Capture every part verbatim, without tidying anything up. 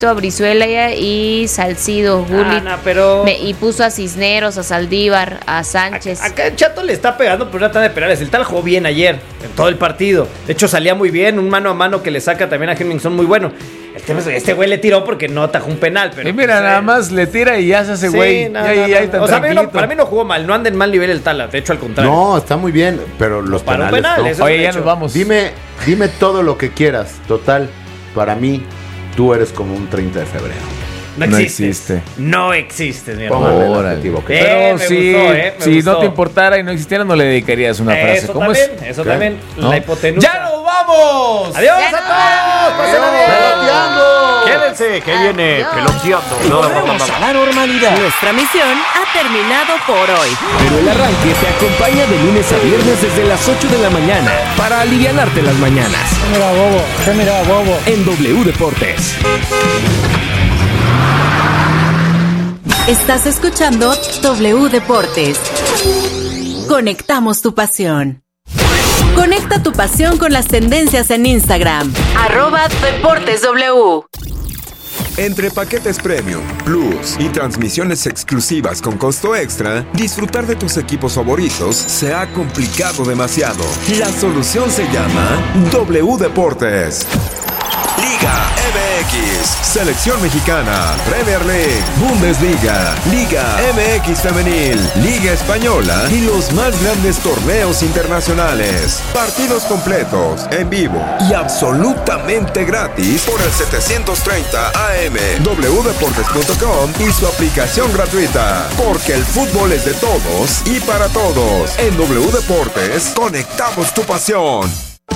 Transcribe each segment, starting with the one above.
a Brizuela y Salcido, Gullit, ah, no, pero... me, y puso a Cisneros, a Saldívar, a Sánchez. Acá el Chato le está pegando por una tanda de penales. El tal jugó bien ayer, en todo el partido. De hecho, salía muy bien, un mano a mano que le saca también a Henningson muy bueno. El tema es que este güey le tiró porque no atajó un penal. Pero y mira, pues, nada eh, más le tira y ya se hace güey. Sí, no, ya, no, ya, no, ya, o sea, para mí, no, para mí no jugó mal, no anda en mal nivel el Tala, de hecho al contrario. No, está muy bien, pero los para penales, un penal, no. eso Oye, es ya hecho. nos vamos. Dime, dime todo lo que quieras. Total, para mí, tú eres como un treinta de febrero. No No existes. existe. No existes, mi hermano. Póngale el Órale. adjetivo que Eh, Pero me si, gustó, eh, me si gustó. no te importara y no existiera, no le dedicarías una frase. Eso ¿Cómo también, es? eso ¿Qué? también, ¿No? la hipotenusa. ¡Ya nos vamos! ¡Adiós ¡Ya a nos todos! vamos! ¡Pásenla bien! ¡Peloteando! Quédense, que viene Adiós. peloteando. Volvemos a la normalidad. Nuestra misión ha terminado por hoy. Pero el arranque te acompaña de lunes a viernes desde las ocho de la mañana para alivianarte las mañanas. Mira, bobo, ¿qué mira, bobo? En W Deportes. Estás escuchando W Deportes. Conectamos tu pasión. Conecta tu pasión con las tendencias en Instagram. Arroba Deportes W. Entre paquetes Premium, Plus y transmisiones exclusivas con costo extra, disfrutar de tus equipos favoritos se ha complicado demasiado. La solución se llama W Deportes. Liga M X, Selección Mexicana, Premier League, Bundesliga, Liga M X Femenil, Liga Española y los más grandes torneos internacionales. Partidos completos, en vivo y absolutamente gratis por el setecientos treinta A M, w deportes punto com y su aplicación gratuita. Porque el fútbol es de todos y para todos. En W Deportes, conectamos tu pasión.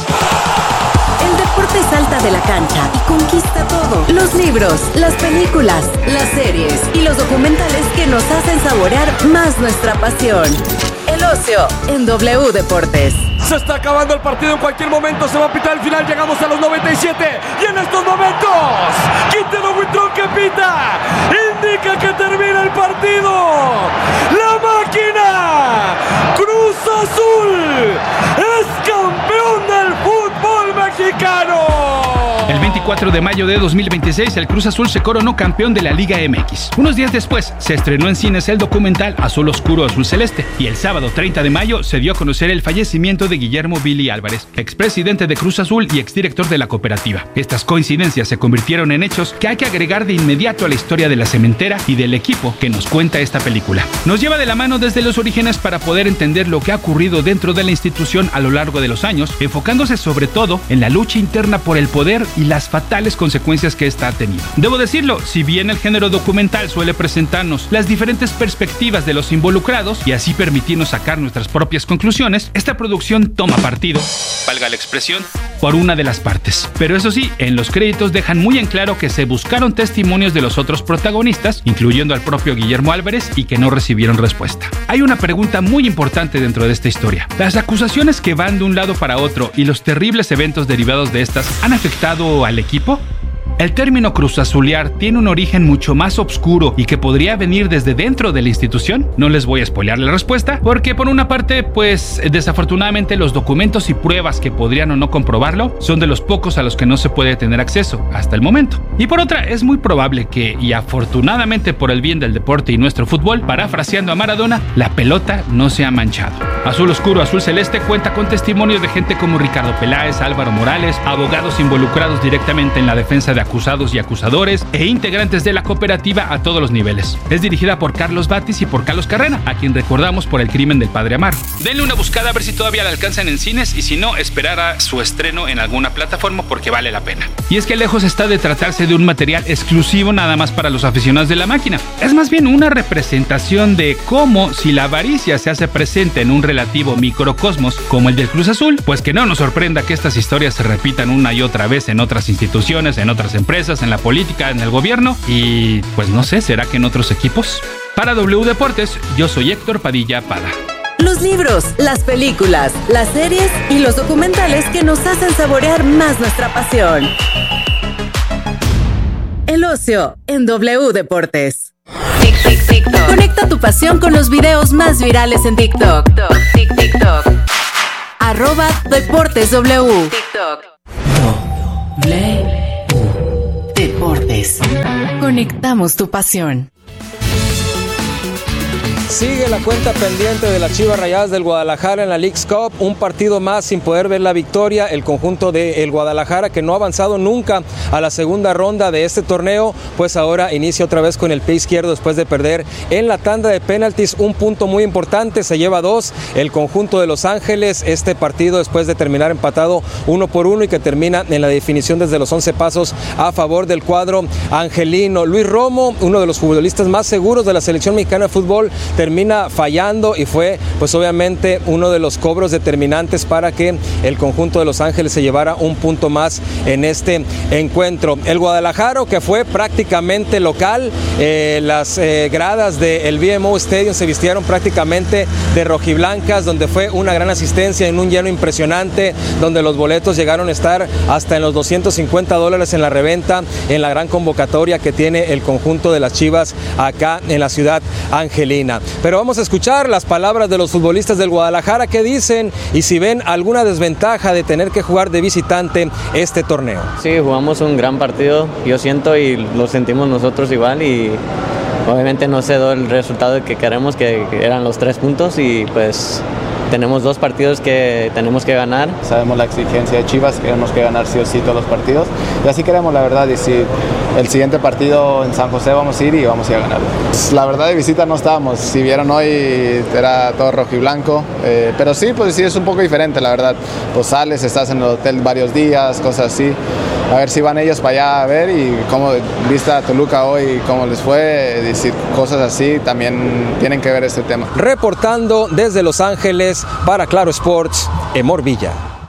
El deporte salta de la cancha y conquista todo. Los libros, las películas, las series y los documentales que nos hacen saborear más nuestra pasión. El ocio en W Deportes. Se está acabando el partido, en cualquier momento se va a pitar el final, llegamos a los noventa y siete y en estos momentos Quintero Buitrón que pita indica que termina el partido. La máquina Cruz Azul es campeón del fútbol mexicano. El veinticuatro de mayo de dos mil veintiséis, el Cruz Azul se coronó campeón de la Liga M X. Unos días después, se estrenó en cines el documental Azul Oscuro, Azul Celeste. Y el sábado treinta de mayo se dio a conocer el fallecimiento de Guillermo Billy Álvarez, expresidente de Cruz Azul y exdirector de la cooperativa. Estas coincidencias se convirtieron en hechos que hay que agregar de inmediato a la historia de la cementera y del equipo que nos cuenta esta película. Nos lleva de la mano desde los orígenes para poder entender lo que ha ocurrido dentro de la institución a lo largo de los años, enfocándose sobre todo en la lucha interna por el poder y las fatales consecuencias que esta ha tenido. Debo decirlo, si bien el género documental suele presentarnos las diferentes perspectivas de los involucrados y así permitirnos sacar nuestras propias conclusiones, esta producción toma partido, valga la expresión, por una de las partes. Pero eso sí, en los créditos dejan muy en claro que se buscaron testimonios de los otros protagonistas, incluyendo al propio Guillermo Álvarez, y que no recibieron respuesta. Hay una pregunta muy importante dentro de esta historia. ¿Las acusaciones que van de un lado para otro y los terribles eventos derivados de estas han afectado al equipo? El término cruzazulear tiene un origen mucho más oscuro y que podría venir desde dentro de la institución. No les voy a spoilear la respuesta, porque por una parte, pues desafortunadamente los documentos y pruebas que podrían o no comprobarlo son de los pocos a los que no se puede tener acceso hasta el momento. Y por otra, es muy probable que, y afortunadamente por el bien del deporte y nuestro fútbol, parafraseando a Maradona, la pelota no se ha manchado. Azul Oscuro, Azul Celeste cuenta con testimonios de gente como Ricardo Peláez, Álvaro Morales, abogados involucrados directamente en la defensa de acusados y acusadores e integrantes de la cooperativa a todos los niveles. Es dirigida por Carlos Batis y por Carlos Carrera, a quien recordamos por El crimen del padre Amaro. Denle una buscada a ver si todavía la alcanzan en cines y si no, esperar a su estreno en alguna plataforma porque vale la pena. Y es que lejos está de tratarse de un material exclusivo nada más para los aficionados de la máquina. Es más bien una representación de cómo, si la avaricia se hace presente en un relativo microcosmos como el del Cruz Azul, pues que no nos sorprenda que estas historias se repitan una y otra vez en otras instituciones, en otras empresas, en la política, en el gobierno y pues no sé, ¿será que en otros equipos? Para W Deportes, yo soy Héctor Padilla Pada. Los libros, las películas, las series y los documentales que nos hacen saborear más nuestra pasión. El ocio en W Deportes. Tic, tic, TikTok. Conecta tu pasión con los videos más virales en TikTok. Tic, TikTok. Arroba Deportes W. TikTok. W Deportes. Deportes. Conectamos tu pasión. Sigue la cuenta pendiente de las Chivas Rayadas del Guadalajara en la Leagues Cup, un partido más sin poder ver la victoria. El conjunto del Guadalajara, que no ha avanzado nunca a la segunda ronda de este torneo, pues ahora inicia otra vez con el pie izquierdo después de perder en la tanda de penaltis. Un punto muy importante, se lleva dos el conjunto de Los Ángeles, este partido después de terminar empatado uno por uno y que termina en la definición desde los once pasos a favor del cuadro angelino. Luis Romo, uno de los futbolistas más seguros de la selección mexicana de fútbol, termina fallando y fue pues obviamente uno de los cobros determinantes para que el conjunto de Los Ángeles se llevara un punto más en este encuentro. El Guadalajara, que fue prácticamente local, eh, las eh, gradas del B M O Stadium se vistieron prácticamente de rojiblancas, donde fue una gran asistencia en un lleno impresionante, donde los boletos llegaron a estar hasta en los doscientos cincuenta dólares en la reventa, en la gran convocatoria que tiene el conjunto de las Chivas acá en la ciudad angelina. Pero vamos a escuchar las palabras de los futbolistas del Guadalajara, que dicen y si ven alguna desventaja de tener que jugar de visitante este torneo. Sí, jugamos un gran partido, yo siento, y lo sentimos nosotros igual, y obviamente no se dio el resultado que queremos, que eran los tres puntos, y pues tenemos dos partidos que tenemos que ganar. Sabemos la exigencia de Chivas, tenemos que ganar sí o sí todos los partidos, y así queremos, la verdad. Y si el siguiente partido en San José vamos a ir y vamos a ir a ganar. La verdad, de visita no estábamos, si vieron hoy era todo rojo y blanco, eh, pero sí, pues sí es un poco diferente, la verdad. Pues sales, estás en el hotel varios días, cosas así. A ver si van ellos para allá a ver, y cómo vista Toluca hoy, cómo les fue, decir cosas así, también tienen que ver este tema. Reportando desde Los Ángeles para Claro Sports, Emor Villa.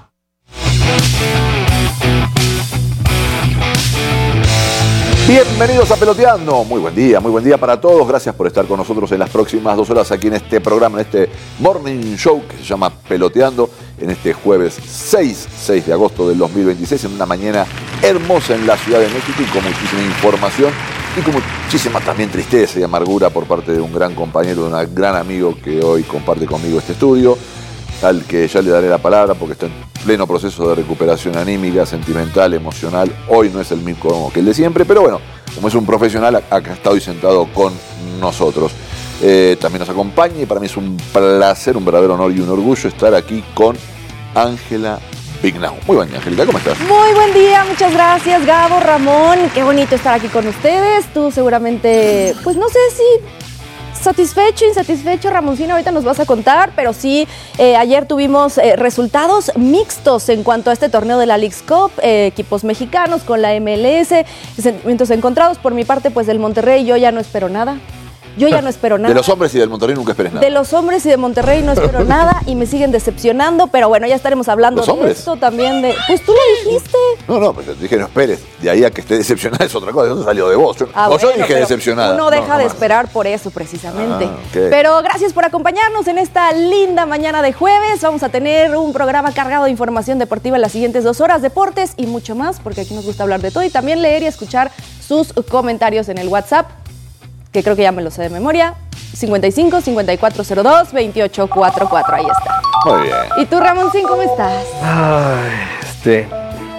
Bienvenidos a Peloteando, muy buen día, muy buen día para todos, gracias por estar con nosotros en las próximas dos horas aquí en este programa, en este Morning Show que se llama Peloteando, en este jueves seis de agosto del dos mil veintiséis, en una mañana hermosa en la Ciudad de México y con muchísima información y con muchísima también tristeza y amargura por parte de un gran compañero, de un gran amigo que hoy comparte conmigo este estudio, al que ya le daré la palabra porque está en pleno proceso de recuperación anímica, sentimental, emocional. Hoy no es el mismo que el de siempre, pero bueno, como es un profesional, acá está hoy sentado con nosotros. Eh, también nos acompaña y para mí es un placer, un verdadero honor y un orgullo estar aquí con Ángela Vignau. Muy bien, Angélica, ¿cómo estás? Muy buen día, muchas gracias, Gabo, Ramón. Qué bonito estar aquí con ustedes. Tú seguramente, pues no sé si satisfecho, insatisfecho, Ramoncino, ahorita nos vas a contar, pero sí, eh, ayer tuvimos eh, resultados mixtos en cuanto a este torneo de la Leagues Cup, eh, equipos mexicanos con la M L S, sentimientos encontrados. Por mi parte, pues del Monterrey yo ya no espero nada. Yo ya no espero nada. De los hombres y del Monterrey nunca esperes nada. De los hombres y de Monterrey no espero nada y me siguen decepcionando, pero bueno, ya estaremos hablando ¿Los de hombres? esto también. De, pues tú lo dijiste. No, no, pues te dije no esperes. De ahí a que esté decepcionada es otra cosa. Eso salió de vos. Yo, Ah, o yo bueno, dije pero decepcionada. Uno deja no, de más. esperar por eso, precisamente. Ah, okay. Pero gracias por acompañarnos en esta linda mañana de jueves. Vamos a tener un programa cargado de información deportiva en las siguientes dos horas, deportes y mucho más, porque aquí nos gusta hablar de todo y también leer y escuchar sus comentarios en el WhatsApp, que creo que ya me lo sé de memoria. cincuenta y cinco, cincuenta y cuatro cero dos, veintiocho cuarenta y cuatro, ahí está. Muy bien. ¿Y tú, Ramoncín, cómo estás? Ay, este...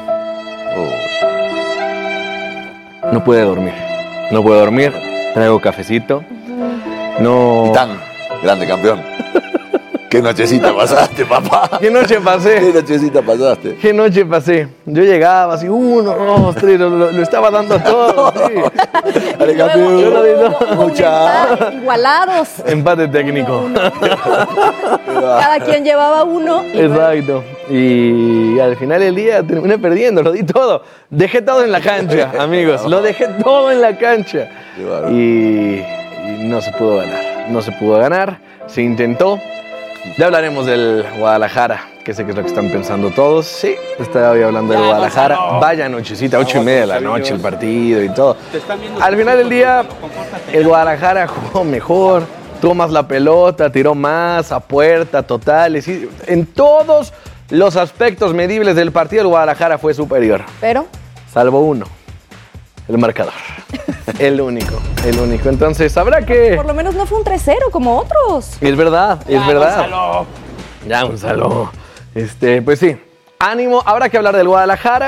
No pude dormir. No pude dormir. Traigo cafecito. No... Titán, grande campeón. ¿Qué nochecita pasaste, papá? ¿Qué noche pasé? ¿Qué nochecita pasaste? ¿Qué noche pasé? Yo llegaba así, uno, dos, tres, lo, lo, lo estaba dando todo. Sí. Dale, campeón. Yo lo di todo. Mucha... Igualados. Empate técnico. Cada quien llevaba uno. Y exacto. Y al final del día terminé perdiendo, lo di todo. Dejé todo en la cancha, amigos. Lo dejé todo en la cancha. Y, y no se pudo ganar. No se pudo ganar. Se intentó. Ya hablaremos del Guadalajara, que sé que es lo que están pensando todos. Sí, estaba hoy hablando del Guadalajara. Vaya nochecita, ocho y media de la noche el partido y todo. Al final del día, el Guadalajara jugó mejor, tuvo más la pelota, tiró más a puerta, totales. Y en todos los aspectos medibles del partido, el Guadalajara fue superior. Pero, salvo uno, el marcador. El único, el único. Entonces, habrá que... por lo menos no fue un tres cero como otros. Es verdad, es Ya, verdad. Gonzalo. Ya, Gonzalo. Este, pues sí, ánimo. Habrá que hablar del Guadalajara.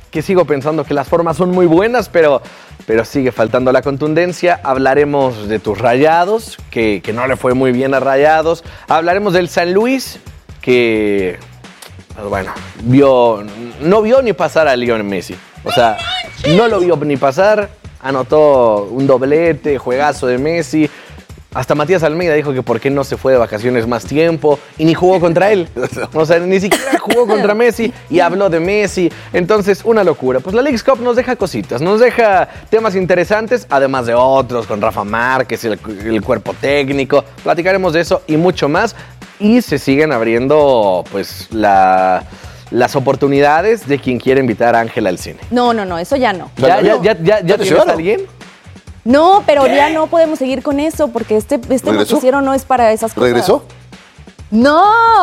que sigo pensando que las formas son muy buenas, pero, pero sigue faltando la contundencia. Hablaremos de tus Rayados, que, que no le fue muy bien a Rayados. Hablaremos del San Luis, que, pues bueno, vio, no vio ni pasar a Lionel Messi. O sea, no lo vio ni pasar, anotó un doblete, juegazo de Messi. Hasta Matías Almeida dijo que por qué no se fue de vacaciones más tiempo y ni jugó contra él. O sea, ni siquiera jugó contra Messi y habló de Messi. Entonces, una locura. Pues la Leagues Cup nos deja cositas, nos deja temas interesantes, además de otros, con Rafa Márquez, el, el cuerpo técnico. Platicaremos de eso y mucho más. Y se siguen abriendo, pues, la... las oportunidades de quien quiere invitar a Ángela al cine. No, no, no, eso ya no. ¿Ya, ya, ya, ya, ya tienes a alguien? No, pero ¿Qué? ya no podemos seguir con eso porque este, este noticiero no es para esas cosas. ¿Regresó? ¡No!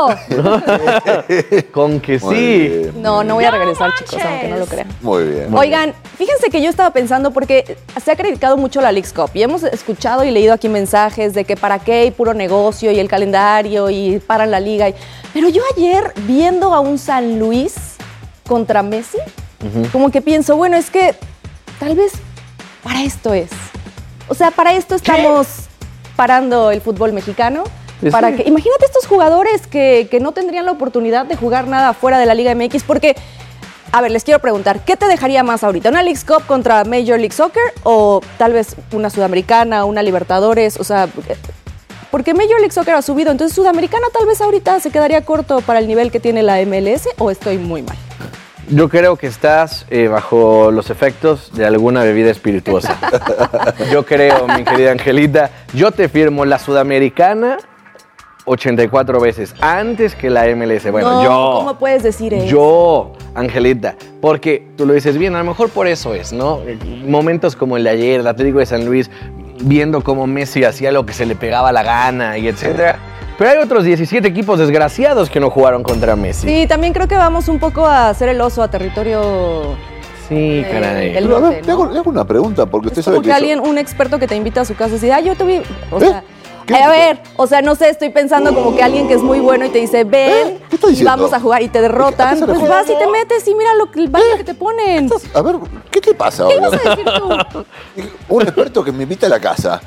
Con que Muy sí. bien. No, no voy a regresar, chicos, aunque no lo crean. Muy bien. Muy Oigan, fíjense que yo estaba pensando porque se ha criticado mucho la Leagues Cup y hemos escuchado y leído aquí mensajes de que para qué y puro negocio y el calendario y paran la liga. Y... Pero yo ayer, viendo a un San Luis contra Messi, uh-huh. como que pienso, bueno, es que tal vez para esto es. O sea, para esto estamos ¿Qué? parando el fútbol mexicano. Para que, imagínate estos jugadores que, que no tendrían la oportunidad de jugar nada fuera de la Liga M X, porque, a ver, les quiero preguntar, ¿qué te dejaría más ahorita? ¿Una Leagues Cup contra Major League Soccer o tal vez una Sudamericana, una Libertadores? O sea, porque Major League Soccer ha subido, entonces Sudamericana tal vez ahorita se quedaría corto para el nivel que tiene la M L S, ¿o estoy muy mal? Yo creo que estás eh, bajo los efectos de alguna bebida espirituosa. Yo creo, mi querida Angelita, yo te firmo la Sudamericana ochenta y cuatro veces antes que la M L S. Bueno, no, yo. ¿Cómo puedes decir eso? Yo, Angelita, porque tú lo dices bien, a lo mejor por eso es, ¿no? Momentos como el de ayer, el Atlético de San Luis, viendo cómo Messi hacía lo que se le pegaba la gana y etcétera. Pero hay otros diecisiete equipos desgraciados que no jugaron contra Messi. Sí, también creo que vamos un poco a hacer el oso a territorio. Sí, eh, caray. Del norte, a ver, ¿no? le, hago, le hago una pregunta, porque usted es sabe como que. que alguien, eso... un experto que te invita a su casa y dice, ah, yo te vi. O ¿Eh? sea. A ver, o sea, no sé, estoy pensando como que alguien que es muy bueno y te dice, ven, ¿Qué y vamos a jugar y te derrotan, pues vas y te metes y mira lo que, el baile ¿Eh? que te ponen. A ver, ¿qué te pasa? ¿Qué ibas a decir tú? Un experto que me invita a la casa.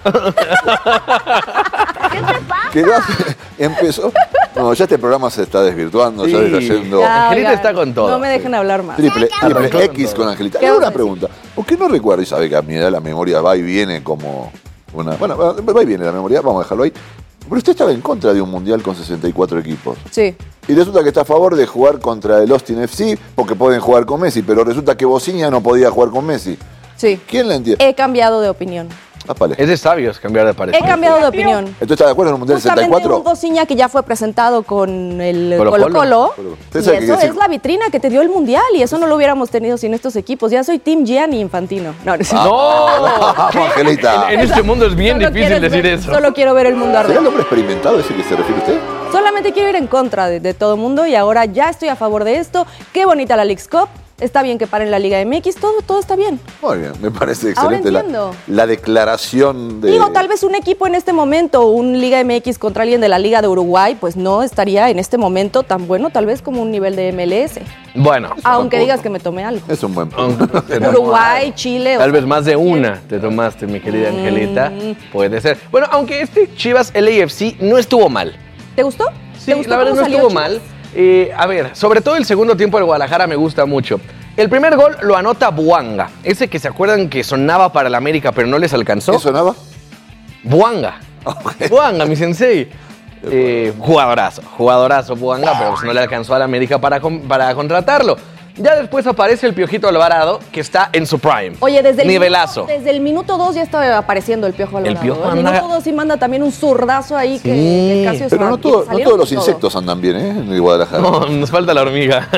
¿Qué te pasa? Que empezó... No, ya este programa se está desvirtuando, sí. ya está yendo... Ya, Angelita está con todo. No me dejen hablar más. Triple, triple X con Angelita. Hay una pregunta. ¿Por qué no recuerdo? Y sabe que a mi edad la memoria va y viene como... Una, bueno, va y viene la memoria, vamos a dejarlo ahí. Pero usted estaba en contra de un mundial con sesenta y cuatro equipos. Sí. Y resulta que está a favor de jugar contra el Austin F C porque pueden jugar con Messi, pero resulta que Bociña no podía jugar con Messi. Sí. ¿Quién la entiende? He cambiado de opinión. Apale. Es de sabios cambiar de parecer. He cambiado de opinión. ¿Entonces está de acuerdo en el mundial sesenta y cuatro? Un Bociña que ya fue presentado con el Colo-Colo. Colo-Colo. Y eso es decir? La vitrina que te dio el mundial y eso no lo hubiéramos tenido sin estos equipos. Ya soy Team Gianni Infantino. No, no. Ah, no, Angelita. En, en este mundo es bien solo difícil decir ver, eso. Solo quiero ver el mundo arder. ¿Será el hombre experimentado ese que se refiere usted? Solamente quiero ir en contra de, de todo el mundo y ahora ya estoy a favor de esto. Qué bonita la Leagues Cup. Está bien que paren la Liga M X, todo, todo está bien. Muy bien, me parece excelente la, entiendo. la declaración de... Digo, tal vez un equipo en este momento, un Liga M X contra alguien de la Liga de Uruguay, pues no estaría en este momento tan bueno, tal vez como un nivel de M L S. Bueno. Aunque digas que me tomé algo. Es un buen punto. Uruguay, Chile... Tal vez más de una te tomaste, mi querida Angelita. Mm. Puede ser. Bueno, aunque este Chivas L A F C no estuvo mal. ¿Te gustó? Sí, ¿Te gustó la verdad no estuvo Chivas? mal. Eh, a ver, sobre todo el segundo tiempo del Guadalajara me gusta mucho. El primer gol lo anota Buanga. Ese que se acuerdan que sonaba para el América, pero no les alcanzó. ¿Qué sonaba? Buanga. Okay. Buanga, mi sensei. Eh, jugadorazo, jugadorazo Buanga, pero pues no le alcanzó al América para, para contratarlo. Ya después aparece el Piojito Alvarado, que está en su prime. Oye, desde el nivelazo. Minuto, desde el minuto dos ya estaba apareciendo el Piojo Alvarado. El Piojo anda... El minuto dos sí manda también un zurdazo ahí sí. que, que Casio Pero no, todo, no todos los insectos todo. andan bien, ¿eh? En el Guadalajara. No, nos falta la hormiga.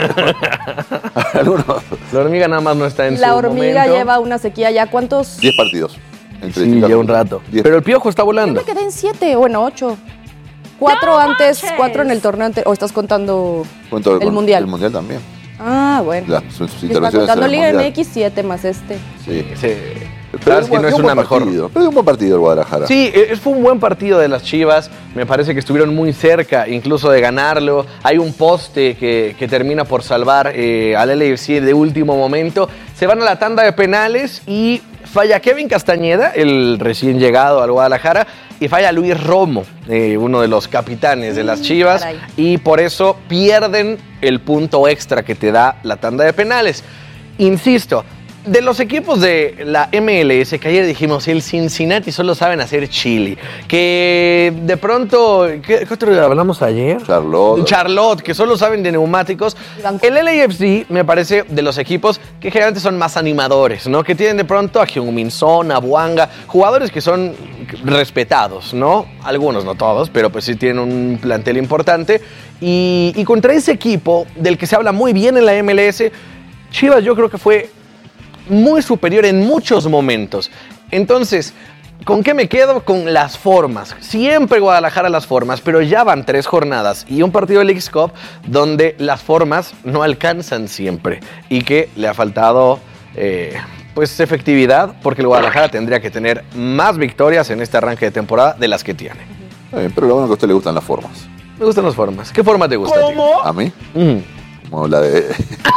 La hormiga nada más no está en la su hormiga momento. lleva una sequía ya. ¿Cuántos? Diez partidos. Entre sí, ya un rato. Diez. Pero el Piojo está volando. Yo me quedé en siete, bueno, ocho. Cuatro no antes, manches. cuatro en el torneo anterior. ¿O estás contando Cuento el, el Mundial? El Mundial también. Ah, bueno. La, sus, sus está contando Liga M X siete más este. Sí. sí. Sabes que no es una mejor. Pero un buen partido el Guadalajara. Sí, fue un buen partido de las Chivas. Me parece que estuvieron muy cerca incluso de ganarlo. Hay un poste que, que termina por salvar eh, al L A F C de último momento. Se van a la tanda de penales y falla Kevin Castañeda, el recién llegado al Guadalajara, y falla Luis Romo, eh, uno de los capitanes de las Chivas, Caray. y por eso pierden el punto extra que te da la tanda de penales. Insisto, de los equipos de la M L S, que ayer dijimos, el Cincinnati solo saben hacer chili, que de pronto, ¿qué, qué otro hablamos ayer? Charlotte. Charlotte, que solo saben de neumáticos. El L A F C me parece de los equipos que generalmente son más animadores, ¿no? Que tienen de pronto a Heung-min Son, a Bouanga, jugadores que son respetados, ¿no? Algunos, no todos, pero pues sí tienen un plantel importante. Y, y contra ese equipo, del que se habla muy bien en la M L S, Chivas yo creo que fue muy superior en muchos momentos. Entonces, ¿con qué me quedo? Con las formas. Siempre Guadalajara las formas, pero ya van tres jornadas y un partido de Leagues Cup donde las formas no alcanzan siempre y que le ha faltado eh, pues efectividad, porque el Guadalajara tendría que tener más victorias en este arranque de temporada de las que tiene. Eh, pero lo bueno es que a usted le gustan las formas. Me gustan las formas. ¿Qué forma te gusta? ¿Cómo? ¿A mí? Mm. Como la de...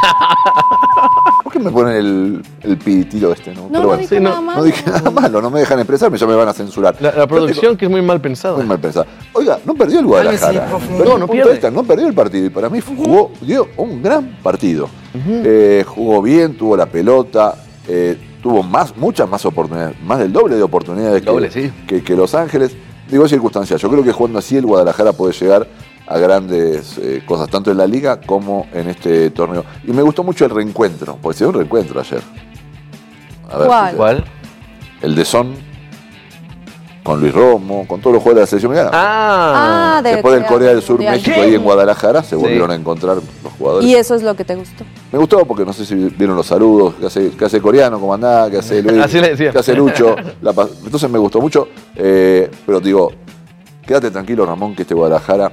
¿Por qué me ponen el, el pitito este? No, no, Pero no, dije sí, nada no, malo. no dije nada malo, no me dejan expresarme, ya me van a censurar. La, la producción digo, que es muy mal pensada. Muy mal pensada. Oiga, no perdió el Guadalajara. No, no, no pierde. Esta, no perdió el partido y para mí jugó, dio un gran partido. Uh-huh. eh, jugó bien, tuvo la pelota, eh, tuvo más, muchas más oportunidades, más del doble de oportunidades doble, que, sí. que, que Los Ángeles. Digo, circunstancial. Yo creo que jugando así el Guadalajara puede llegar a grandes eh, cosas, tanto en la liga como en este torneo. Y me gustó mucho el reencuentro, porque se dio un reencuentro ayer. A ver, ¿Cuál? Si ¿Cuál? El de Son, con Luis Romo, con todos los jugadores de la selección mexicana. Ah, de Después del Corea del Sur, Mundial. México, ahí en Guadalajara, se volvieron Sí. a encontrar los jugadores. Y eso es lo que te gustó. Me gustó porque no sé si vieron los saludos, que hace, que hace coreano, como andá, que hace Luis, Así le decía. que hace Lucho. La, entonces me gustó mucho, eh, pero digo, quédate tranquilo, Ramón, que este Guadalajara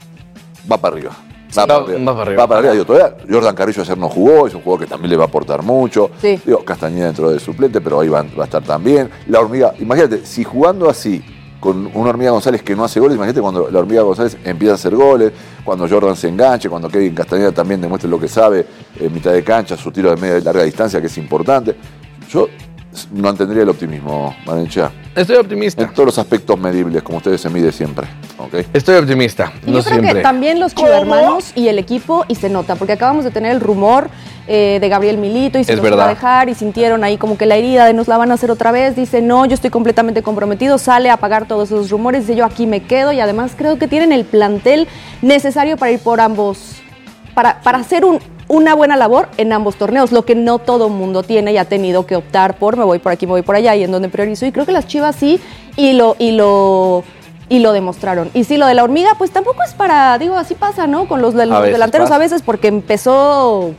va para arriba. Va, Va- para arriba. va para arriba. Va para arriba. Digo, todavía Jordan Carrillo ayer no jugó, es un jugador que también le va a aportar mucho. Sí. Digo, Castañeda dentro del suplente, pero ahí va, va a estar también. La hormiga, imagínate, si jugando así, con una Hormiga González que no hace goles, imagínate cuando la Hormiga González empieza a hacer goles, cuando Jordan se enganche, cuando Kevin Castañeda también demuestre lo que sabe en mitad de cancha, su tiro de media y larga distancia, que es importante. Yo no entendería el optimismo, Marencha. Estoy optimista. En todos los aspectos medibles, como ustedes se mide siempre. ¿Okay? Estoy optimista. Y no yo creo siempre. que también los chivermanos y el equipo, y se nota, porque acabamos de tener el rumor eh, de Gabriel Milito y se Es los iba verdad. a dejar y sintieron ahí como que la herida de nos la van a hacer otra vez. Dice, no, yo estoy completamente comprometido, sale a apagar todos esos rumores, dice, yo aquí me quedo y además creo que tienen el plantel necesario para ir por ambos, para, para hacer un, una buena labor en ambos torneos, lo que no todo mundo tiene y ha tenido que optar por me voy por aquí, me voy por allá y en donde priorizo. Y creo que las Chivas sí, y lo... Y lo Y lo demostraron. Y sí, lo de la hormiga, pues tampoco es para, digo, así pasa, ¿no? Con los, de los A veces delanteros pasa. a veces, porque empezó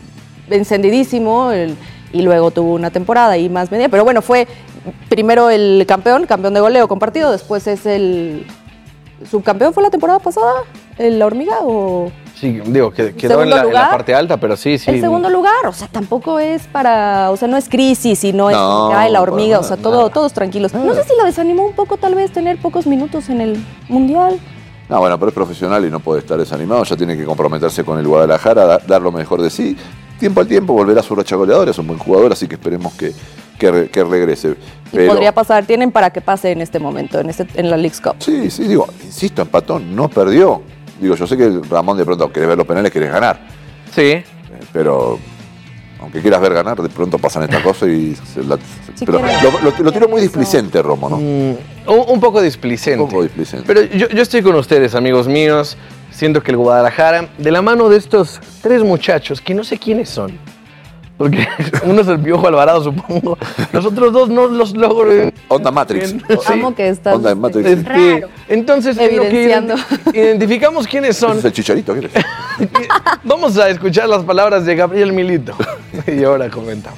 encendidísimo el- y luego tuvo una temporada y más media. Pero bueno, fue primero el campeón, campeón de goleo compartido, después es el subcampeón, ¿fue la temporada pasada? ¿El la hormiga o...? Sí, digo, que quedó en ¿Segundo la, en la lugar? parte alta, pero sí, sí. El segundo lugar, o sea, tampoco es para, o sea, no es crisis y no es No, que, ay, la para hormiga, nada, o sea, todo, todos tranquilos. No sé si lo desanimó un poco tal vez tener pocos minutos en el Mundial. No, bueno, pero es profesional y no puede estar desanimado, ya tiene que comprometerse con el Guadalajara, da- dar lo mejor de sí. Tiempo al tiempo volverá a su racha goleadora, es un buen jugador, así que esperemos que, que, re- que regrese. Y Pero, podría pasar, tienen para que pase en este momento, en, este, en la Leagues Cup. sí, sí, digo, insisto, empató, no perdió. Digo, yo sé que Ramón de pronto querés ver los penales, querés ganar. Sí. Eh, Pero aunque quieras ver ganar, de pronto pasan estas cosas y... Se la- Sí, pero quiere- lo, lo, lo tiró muy displicente, Romo, ¿no? Mm, un, un poco displicente. Un poco displicente. Pero yo, yo estoy con ustedes, amigos míos. Siento que el Guadalajara, de la mano de estos tres muchachos, que no sé quiénes son, porque uno es el Piojo Alvarado, supongo. Los otros dos no los logro. Onda Matrix. Sí. Amo que estás Onda de Matrix. Este, Raro. entonces, en lo que Evidenciando. ident- identificamos quiénes Ese son. es el Chicharito, ¿qué eres? Vamos a escuchar las palabras de Gabriel Milito. Y ahora comentamos.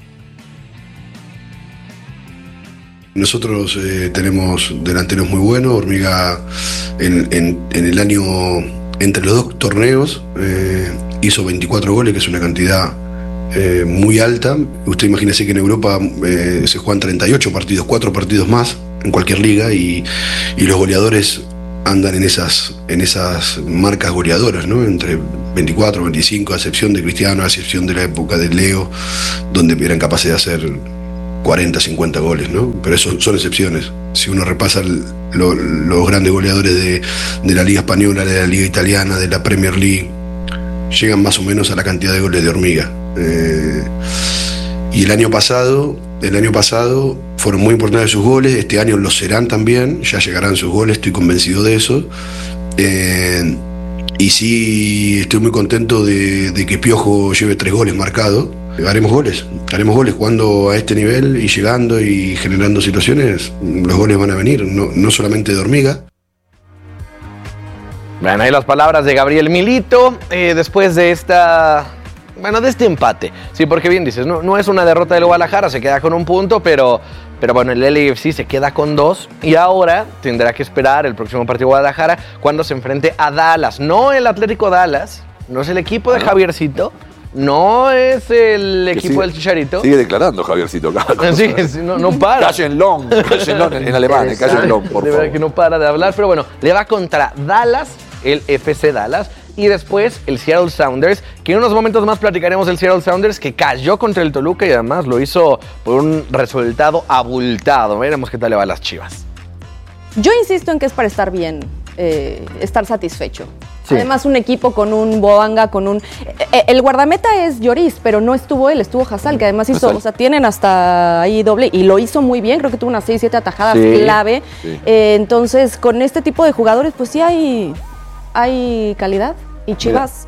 Nosotros eh, tenemos delanteros muy buenos. Hormiga en, en- en el año, entre los dos torneos, eh, hizo veinticuatro goles, que es una cantidad eh, muy alta. Usted imagínese que en Europa eh, se juegan treinta y ocho partidos, cuatro partidos más en cualquier liga y, y los goleadores andan en esas, en esas marcas goleadoras, ¿no? Entre veinticuatro, veinticinco, a excepción de Cristiano, a excepción de la época de Leo, donde eran capaces de hacer cuarenta, cincuenta goles, ¿no? Pero eso son excepciones. Si uno repasa el, lo, los grandes goleadores de, de la Liga Española, de la Liga Italiana, de la Premier League, llegan más o menos a la cantidad de goles de Hormiga. Eh, y el año pasado, el año pasado fueron muy importantes sus goles, este año lo serán también, ya llegarán sus goles, estoy convencido de eso. Eh, y sí, estoy muy contento de, de que Piojo lleve tres goles marcados. Haremos goles, haremos goles jugando a este nivel y llegando y generando situaciones, los goles van a venir, no, no solamente de Hormiga. Bueno, ahí las palabras de Gabriel Milito, eh, después de esta, bueno, de este empate. Sí, porque bien dices, no, no es una derrota del Guadalajara, se queda con un punto, pero, pero bueno, el L A F C se queda con dos y ahora tendrá que esperar el próximo partido de Guadalajara cuando se enfrente a Dallas, no el Atlético Dallas, no es el equipo de Javiercito. No es el equipo sigue, del Chicharito. Sigue declarando Javiercito. Sí, no, no para. Cállenlo, cállenlo en, en alemán, cállenlo, por de favor. verdad que no para de hablar, pero bueno, le va contra Dallas, el F C Dallas, y después el Seattle Sounders, que en unos momentos más platicaremos del Seattle Sounders, que cayó contra el Toluca y además lo hizo por un resultado abultado. Veremos qué tal le va a las Chivas. Yo insisto en que es para estar bien, eh, estar satisfecho. Sí. Además, un equipo con un Boanga, con un... Eh, el guardameta es Lloris, pero no estuvo él, estuvo Hazal, que además hizo... Hazal. O sea, tienen hasta ahí doble, y lo hizo muy bien, creo que tuvo unas seis, siete atajadas sí, clave. Sí. Eh, entonces, con este tipo de jugadores, pues sí hay, hay calidad. Y Chivas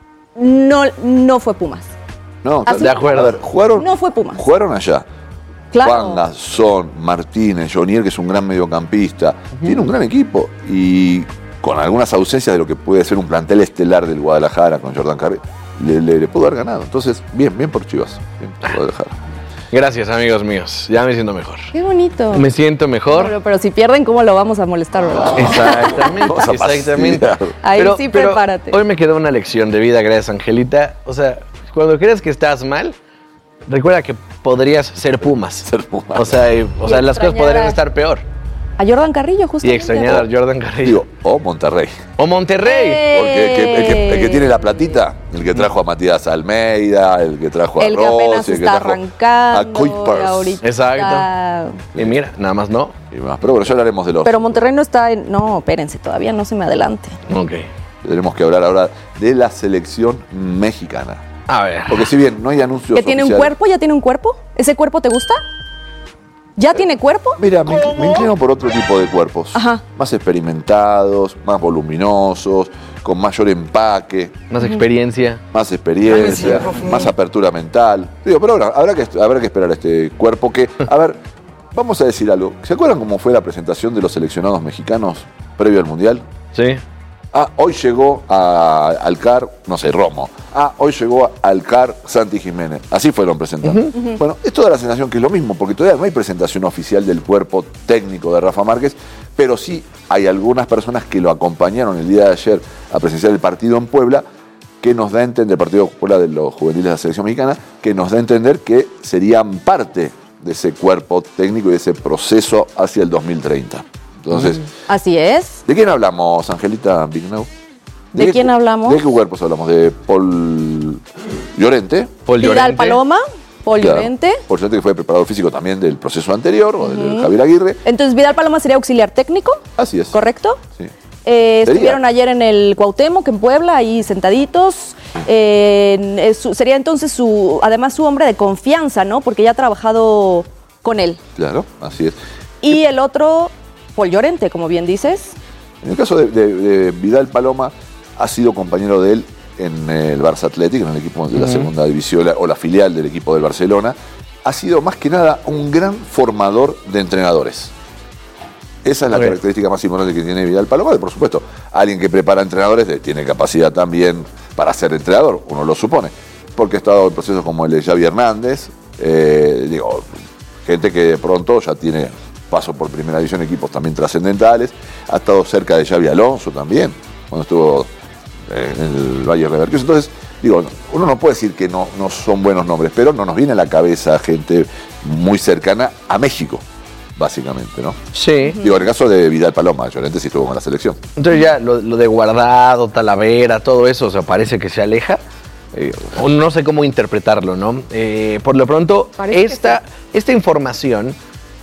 no, no fue Pumas. No, Así de acuerdo. A ver, jugaron, no fue Pumas. Jugaron allá. Claro. Juan, Son, Martínez, Jonier, que es un gran mediocampista. Uh-huh. Tiene un gran equipo. Y... con algunas ausencias de lo que puede ser un plantel estelar del Guadalajara con Jordan Carrey, le, le, le pudo haber ganado. Entonces, bien, bien por Chivas, bien por Guadalajara. Gracias, amigos míos. Ya me siento mejor. Qué bonito. Me siento mejor. Pero, pero si pierden, ¿cómo lo vamos a molestar, verdad? Exactamente, exactamente. Ahí pero, sí, pero prepárate. Hoy me quedó una lección de vida, gracias, Angelita. O sea, cuando creas que estás mal, recuerda que podrías ser Pumas. Ser Pumas. O sea, y, o sea las cosas podrían estar peor. A Jordan Carrillo, justamente. Y extrañar a Jordan Carrillo. Digo, o Monterrey. O Monterrey. ¡Eh! Porque el que, el, que, el que tiene la platita, el que trajo a Matías Almeida, el que trajo a el Rossi, que apenas el que está trajo arrancando, a Kuipers. Exacto. Y mira, nada más no. Y más. Pero bueno, ya hablaremos de los... Pero Monterrey no está en... No, espérense, todavía no se me adelante. Ok. Tenemos que hablar ahora de la selección mexicana. A ver. Porque si bien no hay anuncios ¿Que tiene oficiales, un cuerpo? ¿Ya tiene un cuerpo? ¿Ese cuerpo te gusta? ¿Ya tiene cuerpo? Mira, me, me inclino por otro tipo de cuerpos. Ajá. Más experimentados, más voluminosos, con mayor empaque. Más experiencia. Más experiencia, más apertura mental. Digo, pero ahora habrá que, habrá que esperar a este cuerpo que... A ver, vamos a decir algo. ¿Se acuerdan cómo fue la presentación de los seleccionados mexicanos previo al Mundial? Sí. Ah, hoy llegó a Alcar, no sé, Romo. Ah, hoy llegó a Alcar Santi Jiménez. Así fueron presentando. Uh-huh, uh-huh. Bueno, esto da la sensación que es lo mismo, porque todavía no hay presentación oficial del cuerpo técnico de Rafa Márquez, pero sí hay algunas personas que lo acompañaron el día de ayer a presenciar el partido en Puebla, que nos da a entender, el partido Puebla de los juveniles de la selección mexicana, que nos da a entender que serían parte de ese cuerpo técnico y de ese proceso hacia el dos mil treinta. Entonces, así es. ¿De quién hablamos, Angelita Vignau? ¿De, ¿De quién qué, hablamos? ¿De qué cuerpos hablamos? ¿De Paul Llorente? Paul Llorente. Vidal Paloma, Paul claro, Llorente. Paul Llorente, que fue preparador físico también del proceso anterior, uh-huh. o del Javier Aguirre. Entonces, Vidal Paloma sería auxiliar técnico. Así es. ¿Correcto? Sí. Eh, estuvieron ayer en el Cuauhtémoc, en Puebla, ahí sentaditos. Eh, su, sería entonces su, además su hombre de confianza, ¿no? Porque ya ha trabajado con él. Claro, así es. Y el otro... Paul Llorente, como bien dices. En el caso de, de, de Vidal Paloma, ha sido compañero de él en el Barça Athletic, en el equipo de la uh-huh. segunda división o la filial del equipo del Barcelona. Ha sido más que nada un gran formador de entrenadores. Esa es la okay. característica más importante que tiene Vidal Paloma. Por supuesto, alguien que prepara entrenadores tiene capacidad también para ser entrenador, uno lo supone. Porque ha estado en procesos como el de Xavi Hernández, eh, digo, gente que de pronto ya tiene... paso por primera división, equipos también trascendentales. Ha estado cerca de Xavi Alonso también, cuando estuvo en el Bayer Leverkusen. Entonces, digo, uno no puede decir que no, no son buenos nombres, pero no nos viene a la cabeza gente muy cercana a México, básicamente, ¿no? Sí. Digo, en el caso de Vidal Paloma, Llorente sí estuvo con la selección. Entonces ya lo, lo de Guardado, Talavera, todo eso, o sea, parece que se aleja. Eh, no sé cómo interpretarlo, ¿no? Eh, por lo pronto, esta, esta información,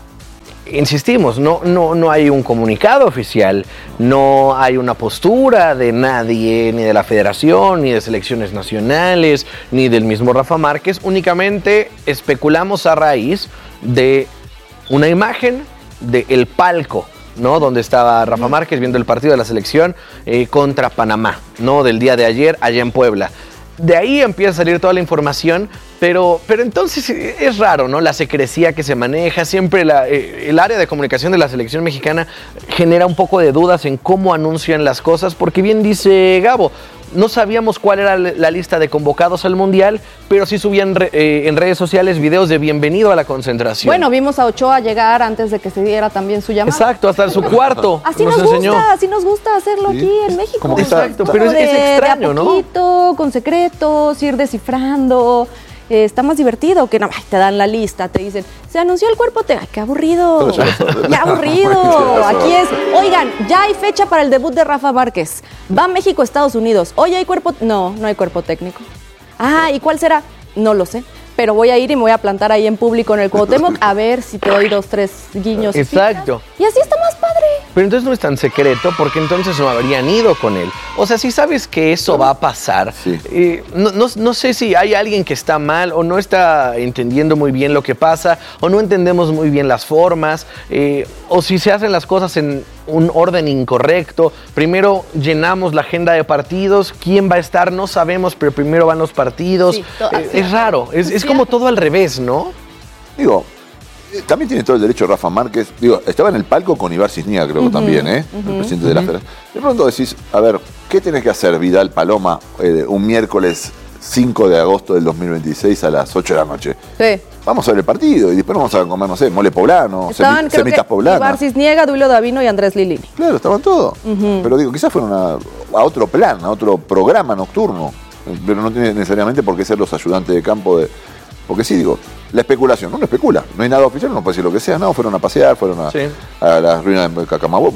insistimos, no, no, no hay un comunicado oficial, no hay una postura de nadie, ni de la federación, ni de selecciones nacionales, ni del mismo Rafa Márquez. Únicamente especulamos a raíz de una imagen del palco, ¿no? Donde estaba Rafa Márquez viendo el partido de la selección eh, contra Panamá, ¿no? Del día de ayer allá en Puebla. De ahí empieza a salir toda la información, pero, pero entonces es raro, ¿no? La secrecía que se maneja, siempre la, eh, el área de comunicación de la selección mexicana genera un poco de dudas en cómo anuncian las cosas, porque bien dice Gabo, no sabíamos cuál era la lista de convocados al Mundial, pero sí subían re, eh, en redes sociales videos de bienvenido a la concentración. Bueno, vimos a Ochoa llegar antes de que se diera también su llamada. Exacto, hasta en su cuarto. Así nos, nos gusta, enseñó. así nos gusta hacerlo sí. aquí en México. Exacto, pero es, de, es extraño, de a poquito, ¿no? Con secretos, ir descifrando. Eh, está más divertido que no, ay, te dan la lista, te dicen, se anunció el cuerpo técnico. ¡Qué aburrido! ¡Qué aburrido! Aquí es, oigan, ya hay fecha para el debut de Rafa Márquez. Va a México, Estados Unidos. Oye, ¿hay cuerpo? No, no hay cuerpo técnico. Ah, ¿y cuál será? No lo sé. Pero voy a ir y me voy a plantar ahí en público en el Cuauhtémoc a ver si te doy dos, tres guiños. Exacto. Y así está más padre. Pero entonces no es tan secreto porque entonces no habrían ido con él. O sea, si sabes que eso va a pasar, sí. eh, no, no, no sé si hay alguien que está mal o no está entendiendo muy bien lo que pasa o no entendemos muy bien las formas eh, o si se hacen las cosas en un orden incorrecto. Primero llenamos la agenda de partidos, quién va a estar, no sabemos, pero primero van los partidos. Sí, to- eh, es raro, es, es como todo al revés, ¿no? Digo, también tiene todo el derecho Rafa Márquez. Digo, estaba en el palco con Ibar Cisniega, creo que uh-huh, también, ¿eh? Uh-huh, el presidente uh-huh. de la federación. De pronto decís, a ver, ¿qué tenés que hacer, Vidal Paloma, eh, un miércoles cinco de agosto del dos mil veintiséis a las ocho de la noche? Sí. Vamos a ver el partido y después vamos a comer, no sé, mole poblano, estaban, semi, semitas poblanas. Ibar Cisniega, Duilio Davino y Andrés Lilini. Claro, estaban todos. Uh-huh. Pero digo, quizás fueron a, a otro plan, a otro programa nocturno. Pero no tiene necesariamente por qué ser los ayudantes de campo de... Porque sí, digo, la especulación, uno especula, no hay nada oficial, uno puede decir lo que sea, no, fueron a pasear, fueron a, sí. a las ruinas de Cacamahuapo.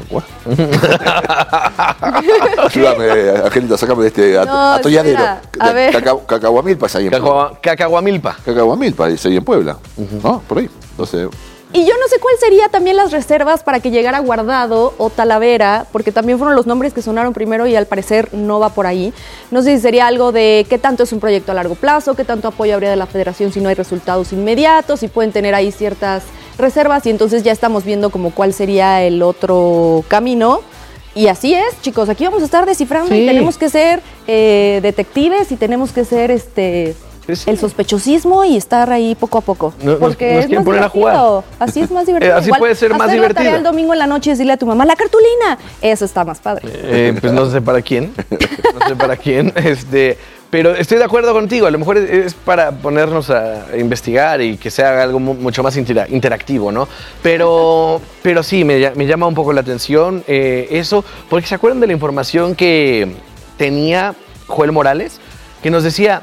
Ayúdame, Angelita, sacame de este no, atolladero. A ver. Caca, Cacahuamilpa es ahí en Puebla. Cacahuamilpa. Cacahuamilpa, es ahí en Puebla, uh-huh. ¿no? Por ahí, entonces... Y yo no sé cuál sería también las reservas para que llegara Guardado o Talavera, porque también fueron los nombres que sonaron primero y al parecer no va por ahí. No sé si sería algo de qué tanto es un proyecto a largo plazo, qué tanto apoyo habría de la federación si no hay resultados inmediatos, si pueden tener ahí ciertas reservas y entonces ya estamos viendo como cuál sería el otro camino. Y así es, chicos, aquí vamos a estar descifrando sí. y tenemos que ser eh, detectives y tenemos que ser este... Sí, sí. el sospechosismo y estar ahí poco a poco. No, porque nos, nos es más poner divertido. A jugar. Así es más divertido. Eh, así Igual, puede ser más divertido. Hacer la tarea el domingo en la noche y decirle a tu mamá, la cartulina. Eso está más padre. Eh, pues no sé para quién. No sé para quién. Este, pero estoy de acuerdo contigo. A lo mejor es, es para ponernos a investigar y que sea algo mucho más intera- interactivo, ¿no? Pero, pero sí, me, me llama un poco la atención eh, eso. Porque ¿se acuerdan de la información que tenía Joel Morales? Que nos decía...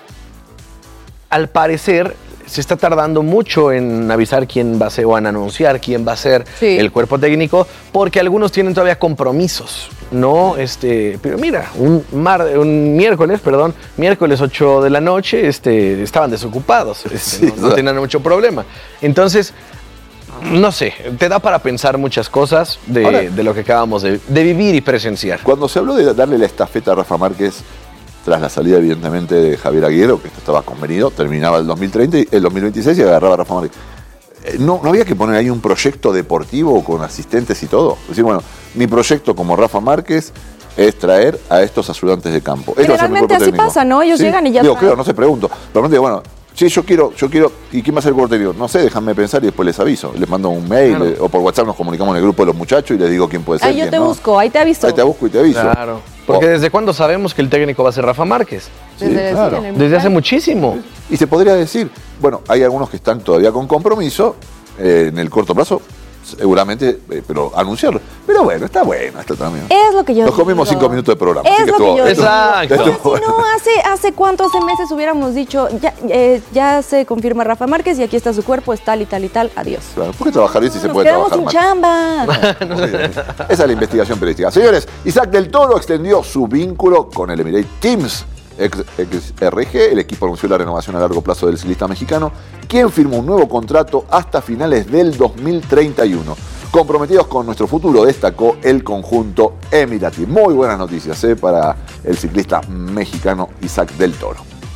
Al parecer, se está tardando mucho en avisar quién va a ser o en anunciar quién va a ser sí. el cuerpo técnico, porque algunos tienen todavía compromisos, ¿no? Este, pero mira, un, mar, un miércoles, perdón, miércoles ocho de la noche, este, estaban desocupados, este, sí, no, no tenían mucho problema. Entonces, no sé, te da para pensar muchas cosas de, Ahora, de lo que acabamos de, de vivir y presenciar. Cuando se habló de darle la estafeta a Rafa Márquez, tras la salida, evidentemente, de Javier Aguirre, que esto estaba convenido, terminaba el dos mil treinta, el dos mil veintiséis y agarraba a Rafa Márquez. ¿No, ¿No había que poner ahí un proyecto deportivo con asistentes y todo? Es decir, bueno, mi proyecto como Rafa Márquez es traer a estos ayudantes de campo. Generalmente así técnico. Pasa, ¿no? Ellos ¿Sí? llegan y ya Digo, claro, no se pregunto. Pero digo, bueno, sí, yo quiero, yo quiero, ¿y quién va a ser el cuerpo técnico? No sé, déjame pensar y después les aviso. Les mando un mail claro. eh, o por WhatsApp nos comunicamos en el grupo de los muchachos y les digo quién puede ser. Ahí yo te no. busco, ahí te aviso. Ahí te busco y te aviso. Claro. Porque oh. ¿desde cuándo sabemos que el técnico va a ser Rafa Márquez? Sí, desde, claro. sí, desde hace muchísimo. Y se podría decir, bueno, hay algunos que están todavía con compromiso, eh, en el corto plazo, seguramente, eh, pero anunciarlo. Pero bueno, está bueno esto también. Es lo que yo Nos comimos digo. cinco minutos de programa. Es así que lo estuvo, que yo estuvo- Exacto. estuvo Si bueno. no, hace, hace cuánto, hace meses hubiéramos dicho, ya, eh, ya se confirma Rafa Márquez y aquí está su cuerpo, es tal y tal y tal, adiós. Claro, ¿por qué trabajar bien si se Nos puede quedamos trabajar sin mal? chamba. Esa es la investigación periodística. Señores, Isaac del Toro extendió su vínculo con el Emirates Teams X R G. El equipo anunció la renovación a largo plazo del ciclista mexicano, quien firmó un nuevo contrato hasta finales del dos mil treinta y uno. Comprometidos con nuestro futuro, destacó el conjunto Emirati. Muy buenas noticias ¿eh? para el ciclista mexicano Isaac del Toro.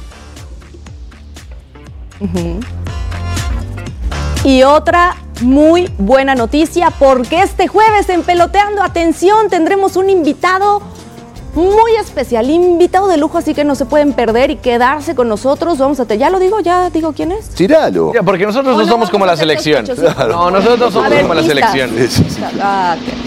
Ujú. Y otra muy buena noticia, porque este jueves en Peloteando, atención, tendremos un invitado muy especial, invitado de lujo, así que no se pueden perder y quedarse con nosotros. Vamos a te, ya lo digo, ya digo quién es. Tíralo. Ya, porque nosotros no Hola, somos como la vamos a hacer selección. sospechosos. No, nosotros no A somos ver, como la pistas. selección. Ah, ok.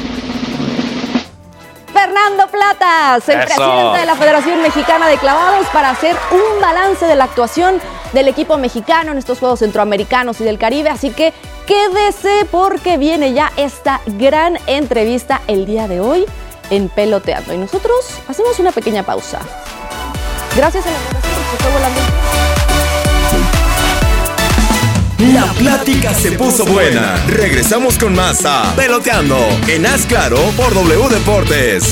Fernando Platas, el Eso. presidente de la Federación Mexicana de Clavados, para hacer un balance de la actuación del equipo mexicano en estos Juegos Centroamericanos y del Caribe. Así que quédese porque viene ya esta gran entrevista el día de hoy en Peloteando. Y nosotros hacemos una pequeña pausa. Gracias a la Federación que se fue volando. La plática se puso buena. Regresamos con más a Peloteando en Haz Claro por W Deportes.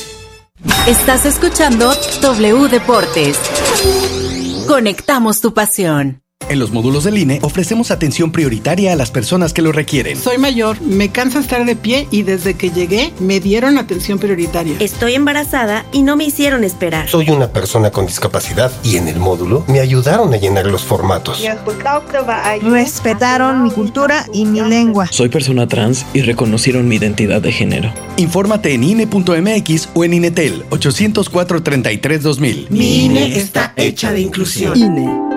Estás escuchando W Deportes. Conectamos tu pasión. En los módulos del I N E ofrecemos atención prioritaria a las personas que lo requieren. Soy mayor, me cansa estar de pie y desde que llegué me dieron atención prioritaria. Estoy embarazada y no me hicieron esperar. Soy una persona con discapacidad y en el módulo me ayudaron a llenar los formatos. Respetaron mi cultura y mi lengua. Soy persona trans y reconocieron mi identidad de género. Infórmate en I N E punto M X o en INETEL ochocientos cuatro, treinta y tres, dos mil. Mi I N E está hecha de inclusión. I N E.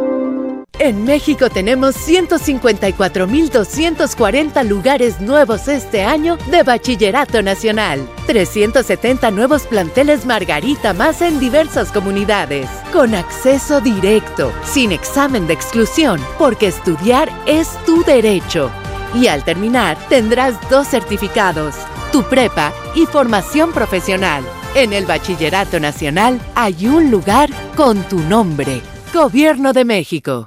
En México tenemos ciento cincuenta y cuatro mil doscientos cuarenta lugares nuevos este año de Bachillerato Nacional. trescientos setenta nuevos planteles Margarita más en diversas comunidades. Con acceso directo, sin examen de exclusión, porque estudiar es tu derecho. Y al terminar, tendrás dos certificados, tu prepa y formación profesional. En el Bachillerato Nacional hay un lugar con tu nombre. Gobierno de México.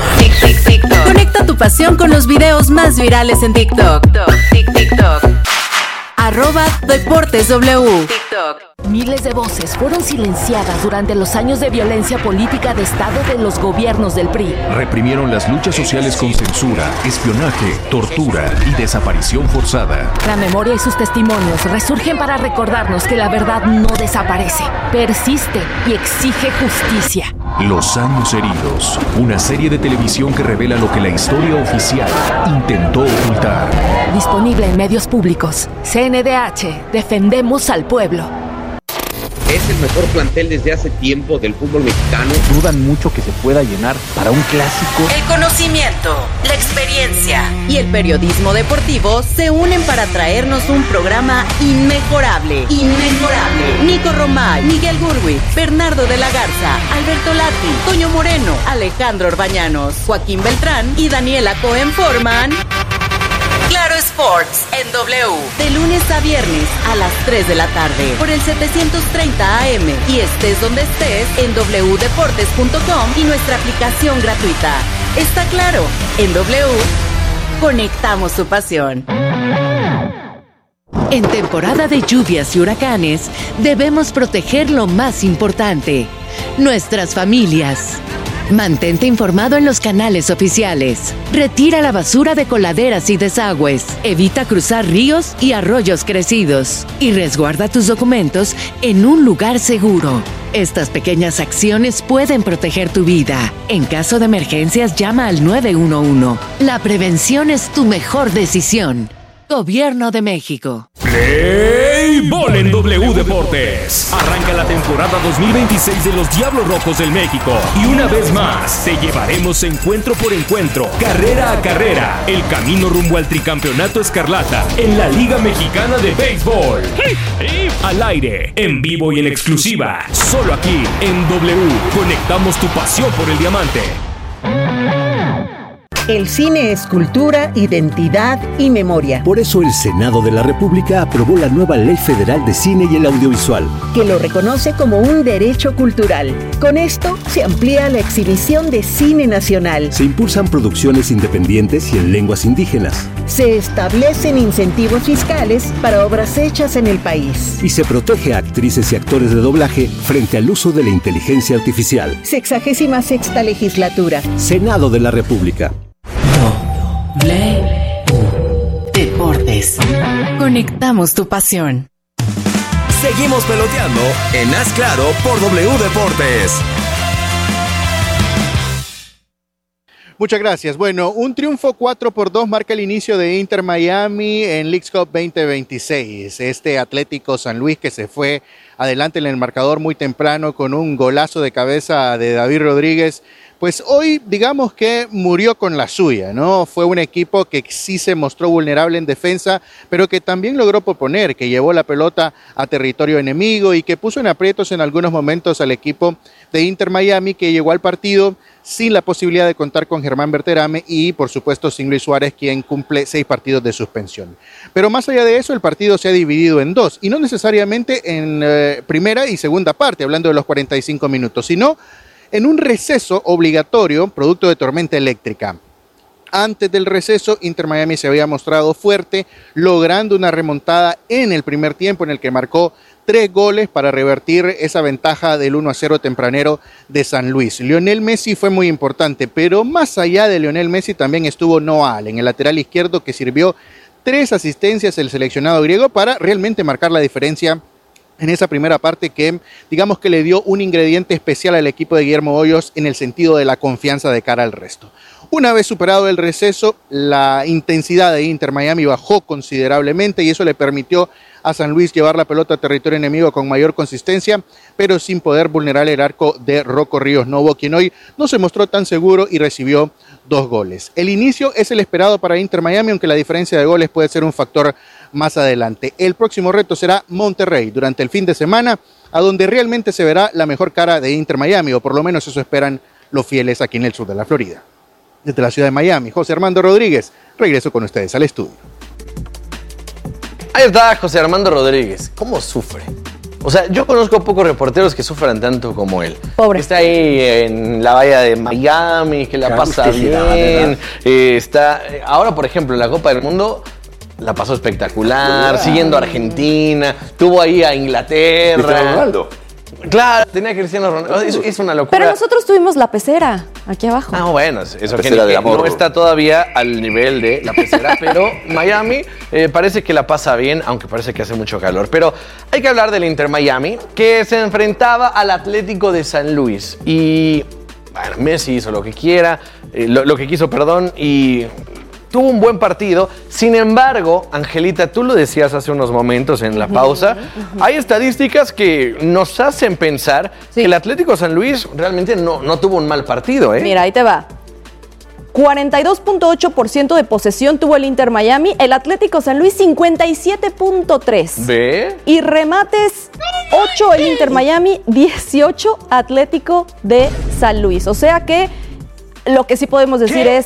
Conecta tu pasión con los videos más virales en TikTok. TikTok. Arroba Deportes W. Miles de voces fueron silenciadas durante los años de violencia política de Estado de los gobiernos del P R I. Reprimieron las luchas sociales con censura, espionaje, tortura y desaparición forzada. La memoria y sus testimonios resurgen para recordarnos que la verdad no desaparece, persiste y exige justicia. Los años heridos, una serie de televisión que revela lo que la historia oficial intentó ocultar. Disponible en medios públicos. C N D H, defendemos al pueblo. Es el mejor plantel desde hace tiempo del fútbol mexicano. Dudan mucho que se pueda llenar para un clásico. El conocimiento, la experiencia y el periodismo deportivo se unen para traernos un programa inmejorable. Inmejorable. Nico Romay, Miguel Gurwitz, Bernardo de la Garza, Alberto Lati, Toño Moreno, Alejandro Orbañanos, Joaquín Beltrán y Daniela Cohen forman Claro Sports en W, de lunes a viernes a las tres de la tarde por el setecientos treinta A M y estés donde estés en w deportes punto com y nuestra aplicación gratuita. Está claro, en W conectamos tu pasión. En temporada de lluvias y huracanes, debemos proteger lo más importante, nuestras familias. Mantente informado en los canales oficiales. Retira la basura de coladeras y desagües. Evita cruzar ríos y arroyos crecidos. Y resguarda tus documentos en un lugar seguro. Estas pequeñas acciones pueden proteger tu vida. En caso de emergencias, llama al nueve uno uno. La prevención es tu mejor decisión. Gobierno de México. Play Ball en W Deportes. Arranca la temporada dos mil veintiséis de los Diablos Rojos del México. Y una vez más, te llevaremos encuentro por encuentro, carrera a carrera, el camino rumbo al tricampeonato escarlata en la Liga Mexicana de Béisbol. Al aire, en vivo y en exclusiva, solo aquí en W. Conectamos tu pasión por el diamante. El cine es cultura, identidad y memoria. Por eso el Senado de la República aprobó la nueva Ley Federal de Cine y el Audiovisual, que lo reconoce como un derecho cultural. Con esto se amplía la exhibición de cine nacional. Se impulsan producciones independientes y en lenguas indígenas. Se establecen incentivos fiscales para obras hechas en el país. Y se protege a actrices y actores de doblaje frente al uso de la inteligencia artificial. Sexagésima sexta legislatura. Senado de la República. W Deportes. Conectamos tu pasión. Seguimos peloteando en Haz Claro por W Deportes. Muchas gracias. Bueno, un triunfo cuatro por dos marca el inicio de Inter Miami en Leagues Cup veinte veintiséis. Este Atlético San Luis que se fue adelante en el marcador muy temprano con un golazo de cabeza de David Rodríguez, pues hoy digamos que murió con la suya, ¿no? Fue un equipo que sí se mostró vulnerable en defensa, pero que también logró proponer, que llevó la pelota a territorio enemigo y que puso en aprietos en algunos momentos al equipo de Inter Miami, que llegó al partido sin la posibilidad de contar con Germán Berterame y por supuesto sin Luis Suárez, quien cumple seis partidos de suspensión. Pero más allá de eso, el partido se ha dividido en dos, y no necesariamente en eh, primera y segunda parte, hablando de los cuarenta y cinco minutos, sino en un receso obligatorio, producto de tormenta eléctrica. Antes del receso, Inter Miami se había mostrado fuerte, logrando una remontada en el primer tiempo en el que marcó tres goles para revertir esa ventaja del uno a cero tempranero de San Luis. Lionel Messi fue muy importante, pero más allá de Lionel Messi también estuvo Noah, en el lateral izquierdo, que sirvió tres asistencias el seleccionado griego para realmente marcar la diferencia en esa primera parte que, digamos que le dio un ingrediente especial al equipo de Guillermo Hoyos en el sentido de la confianza de cara al resto. Una vez superado el receso, la intensidad de Inter Miami bajó considerablemente y eso le permitió a San Luis llevar la pelota a territorio enemigo con mayor consistencia, pero sin poder vulnerar el arco de Rocco Ríos Novo, quien hoy no se mostró tan seguro y recibió dos goles. El inicio es el esperado para Inter Miami, aunque la diferencia de goles puede ser un factor más adelante. El próximo reto será Monterrey durante el fin de semana, a donde realmente se verá la mejor cara de Inter Miami, o por lo menos eso esperan los fieles aquí en el sur de la Florida. Desde la ciudad de Miami, José Armando Rodríguez, regreso con ustedes al estudio. Ahí está José Armando Rodríguez. ¿Cómo sufre? O sea, yo conozco pocos reporteros que sufran tanto como él. Pobre. Está ahí en la bahía de Miami, que la pasa bien. Eh, está, ahora, por ejemplo, en la Copa del Mundo la pasó espectacular, wow. Siguiendo a Argentina, tuvo ahí a Inglaterra. ¿Cristiano Ronaldo? Claro, tenía Cristiano Ronaldo. Es, es una locura. Pero nosotros tuvimos la pecera aquí abajo. Ah, bueno, eso que, que no está todavía al nivel de la pecera, pero Miami eh, parece que la pasa bien, aunque parece que hace mucho calor. Pero hay que hablar del Inter Miami, que se enfrentaba al Atlético de San Luis. Y, bueno, Messi hizo lo que quiera, eh, lo, lo que quiso, perdón, y tuvo un buen partido. Sin embargo, Angelita, tú lo decías hace unos momentos en la pausa, uh-huh, uh-huh. Hay estadísticas que nos hacen pensar sí. que el Atlético San Luis realmente no, no tuvo un mal partido, ¿eh? Mira, ahí te va. cuarenta y dos punto ocho por ciento de posesión tuvo el Inter Miami, el Atlético San Luis cincuenta y siete punto tres por ciento. ¿Ve? Y remates ocho el Inter Miami, dieciocho Atlético de San Luis. O sea que lo que sí podemos decir ¿Qué? es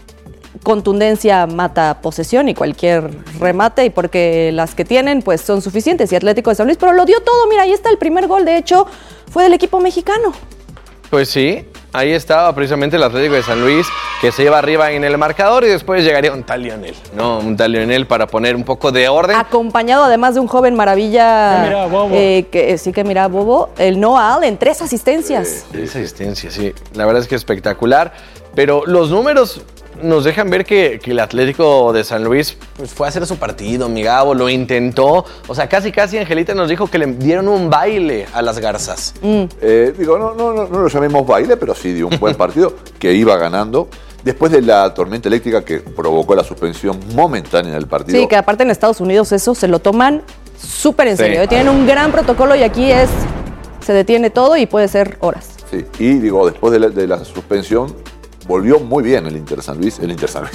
contundencia mata posesión y cualquier remate, y porque las que tienen pues son suficientes, y Atlético de San Luis, pero lo dio todo. Mira, ahí está el primer gol, de hecho fue del equipo mexicano. Pues sí, ahí estaba precisamente el Atlético de San Luis, que se lleva arriba en el marcador, y después llegaría un tal Lionel, ¿no? Un tal Lionel para poner un poco de orden. Acompañado además de un joven maravilla, mira, Bobo. Eh, que sí que mira Bobo, el Noah en tres asistencias. Sí, tres asistencias, sí. La verdad es que espectacular, pero los números nos dejan ver que, que el Atlético de San Luis pues, fue a hacer su partido, mi Gabo, lo intentó. O sea, casi casi Angelita nos dijo que le dieron un baile a las garzas. Mm. Eh, digo, no, no, no, no lo llamemos baile, pero sí dio un buen partido, que iba ganando. Después de la tormenta eléctrica que provocó la suspensión momentánea del partido. Sí, que aparte en Estados Unidos eso se lo toman súper en serio. Sí. Tienen un gran protocolo, y aquí es, se detiene todo y puede ser horas. Sí, y digo, después de la, de la suspensión, volvió muy bien el Inter San Luis, el Inter San Luis,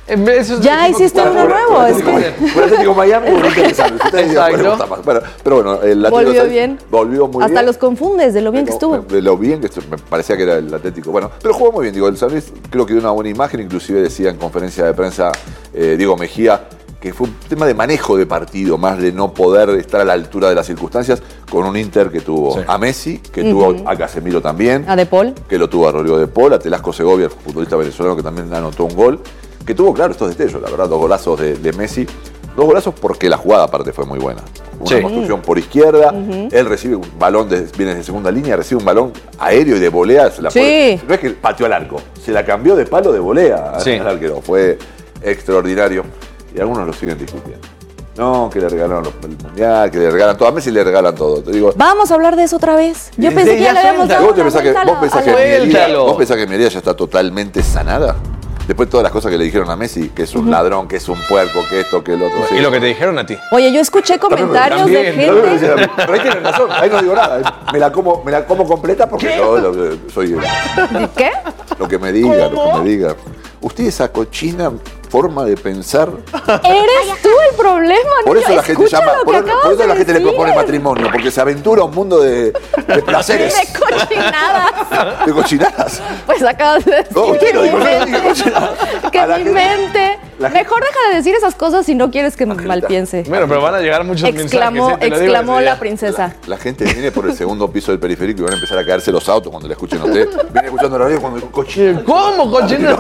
Eso ya hiciste uno nuevo. Es que... Por Atlético Miami, por Inter de San Luis. Exacto. Bueno, pero bueno, el Atlético volvió San, bien. Volvió muy Hasta bien. los confundes de lo bien de que estuvo. De lo bien que estuvo. Me parecía que era el Atlético. Bueno, pero jugó muy bien. Digo, el San Luis creo que dio una buena imagen. Inclusive decía en conferencia de prensa eh, Diego Mejía que fue un tema de manejo de partido, más de no poder estar a la altura de las circunstancias, con un Inter que tuvo sí. a Messi, que uh-huh. tuvo a Casemiro también, a De Paul, que lo tuvo a Rodrigo De Paul, a Telasco Segovia, el futbolista venezolano que también anotó un gol, que tuvo, claro, estos destellos, la verdad, dos golazos de, de Messi, dos golazos porque la jugada aparte fue muy buena. Una sí. construcción por izquierda, uh-huh. él recibe un balón, de, viene de segunda línea, recibe un balón aéreo y de volea, se la sí. pone, no es que pateó al arco, se la cambió de palo de volea sí. al arquero, fue extraordinario. Y algunos lo siguen discutiendo. No, que le regalaron el Mundial, que le regalan todo. A Messi le regalan todo. Te digo, vamos a hablar de eso otra vez. Yo pensé que ya le habíamos dado ¿Vos una pensás que, vos pensás que, la... ¿Vos pensás que mi herida ya está totalmente sanada? Después de todas las cosas que le dijeron a Messi, que es un uh-huh. ladrón, que es un puerco, que esto, que el otro. Y sí. lo que te dijeron a ti. Oye, yo escuché comentarios también, de gente... Pero ahí tienes razón, ahí no digo nada. Me la como, me la como completa porque yo lo, soy... ¿Qué? Lo que me diga, ¿Cómo? lo que me diga. Usted esa cochina forma de pensar. Eres tú el problema, por eso niño. la gente llama, por, por eso la gente decir. le propone matrimonio, porque se aventura a un mundo de, de placeres. De cochinadas. De cochinadas. Pues acabas de decir. No, usted no dijo nada de cochinadas. Que mi gente, mente. Mejor deja de decir esas cosas si no quieres que mal piense. Bueno, pero van a llegar muchos exclamó, mensajes. ¿eh? Exclamó la princesa. La, la gente viene por el segundo piso del periférico y van a empezar a caerse los autos cuando le escuchen a usted. Viene escuchando la radio cuando digo cochina. ¿Cómo cochina?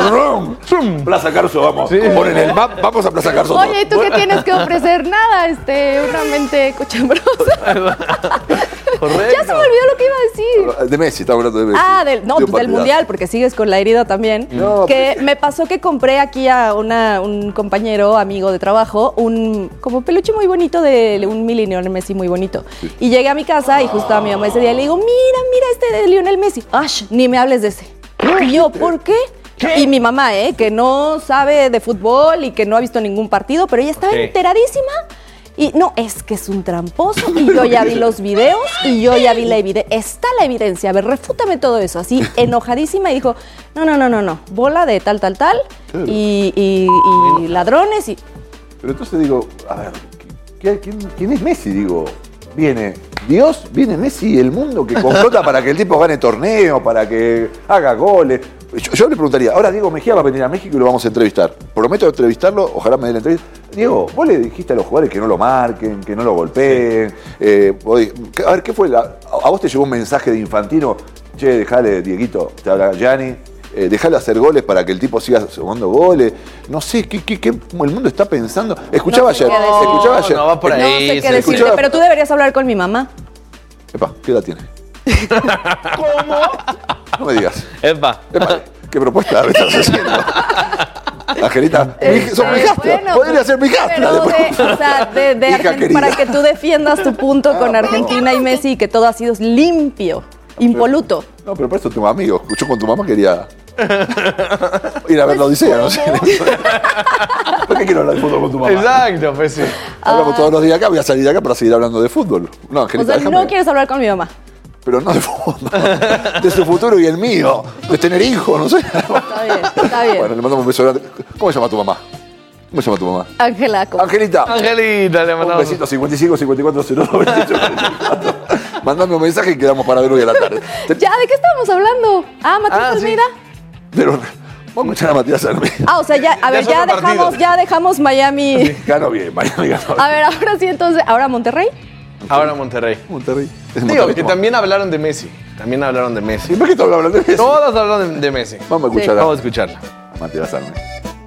Plaza Carso, vamos. Sí. Ponen el map, vamos a Plaza Carso. Oye, ¿y tú qué tienes que ofrecer? Nada, este, una mente cochambrosa. Correcto. Ya se me olvidó lo que iba a decir. De Messi, estamos hablando de Messi. Ah, del, no, pues del Mundial, porque sigues con la herida también. No, que pues... me pasó que compré aquí a una, un compañero, amigo de trabajo, un como peluche muy bonito de un mi Lionel Messi muy bonito. Sí. Y llegué a mi casa y justo a mi mamá ese día le digo, mira, mira este de Lionel Messi. Ash, ni me hables de ese. Y yo, ¿por qué? ¿Qué? Y mi mamá, ¿eh? Que no sabe de fútbol y que no ha visto ningún partido, pero ella estaba okay. enteradísima. Y no, es que es un tramposo. Y yo ya vi los videos y yo ya vi la evidencia. Está la evidencia. A ver, refútame todo eso. Así, enojadísima. Y dijo, no, no, no, no, no. Bola de tal, tal, tal. Claro. Y, y, y ladrones y... Pero entonces digo, a ver, ¿quién, quién es Messi? Digo, viene Dios, viene Messi, el mundo que complota para que el tipo gane torneo, para que haga goles. Yo, yo le preguntaría, ahora Diego Mejía va a venir a México y lo vamos a entrevistar. Prometo entrevistarlo, ojalá me dé la entrevista. Diego, vos le dijiste a los jugadores que no lo marquen, que no lo golpeen. Eh, a ver, ¿qué fue? La, ¿A vos te llegó un mensaje de Infantino? Che, dejale, Dieguito, te habla Gianni. Eh, dejale hacer goles para que el tipo siga sumando goles. No sé, ¿qué, qué, qué el mundo está pensando? Escuchaba no sé ayer, no, escuchaba ayer. No va por ahí. No sé qué decirte, escuchaba... pero tú deberías hablar con mi mamá. Epa, ¿qué edad tiene? ¿Cómo? No me digas. Epa. Epa, ¿qué propuesta me estás haciendo? Angelita, eh, son mi hijastra. Bueno, podría ser mi hijastra. De, o sea, de, de Argen- para que tú defiendas tu punto ah, con Argentina no, y Messi y que todo ha sido limpio, impoluto. No, pero por eso tengo amigos. Yo con tu mamá quería ir a ver la Odisea, no sé. ¿Por qué quiero hablar de fútbol con tu mamá? Exacto, pues sí. Hablamos ah. todos los días acá, voy a salir de acá para seguir hablando de fútbol. No, Angelita, o sea, déjame. no quieres hablar con mi mamá. Pero no de fútbol, de su futuro y el mío, de tener hijos, no sé. Está bien, está bien. Bueno, le mandamos un beso grande. ¿Cómo se llama tu mamá? ¿Cómo se llama tu mamá? Ángela. Angelita. Angelita, le mandamos. Un besito, cincuenta y cinco, cincuenta y cuatro, cero dos, veintiocho, veinticuatro. Mandame un mensaje y quedamos para ver hoy a la tarde. ¿Ya? ¿De qué estábamos hablando? Ah, Matías ah, Almeida. Sí. Pero vamos a escuchar a Matías Almeida. Ah, o sea, ya, a ver, ya, ya dejamos, ya dejamos Miami. Sí, ganó bien, Miami ganó bien. A ver, ahora sí, entonces, ¿ahora Monterrey? Ahora Monterrey. Monterrey. Digo, que también hablaron de Messi. También hablaron de Messi. ¿Y por qué todos hablan de Messi? Todos hablan de, de Messi. Vamos a escucharla. Sí. Vamos a escucharla. A Matías Almeida.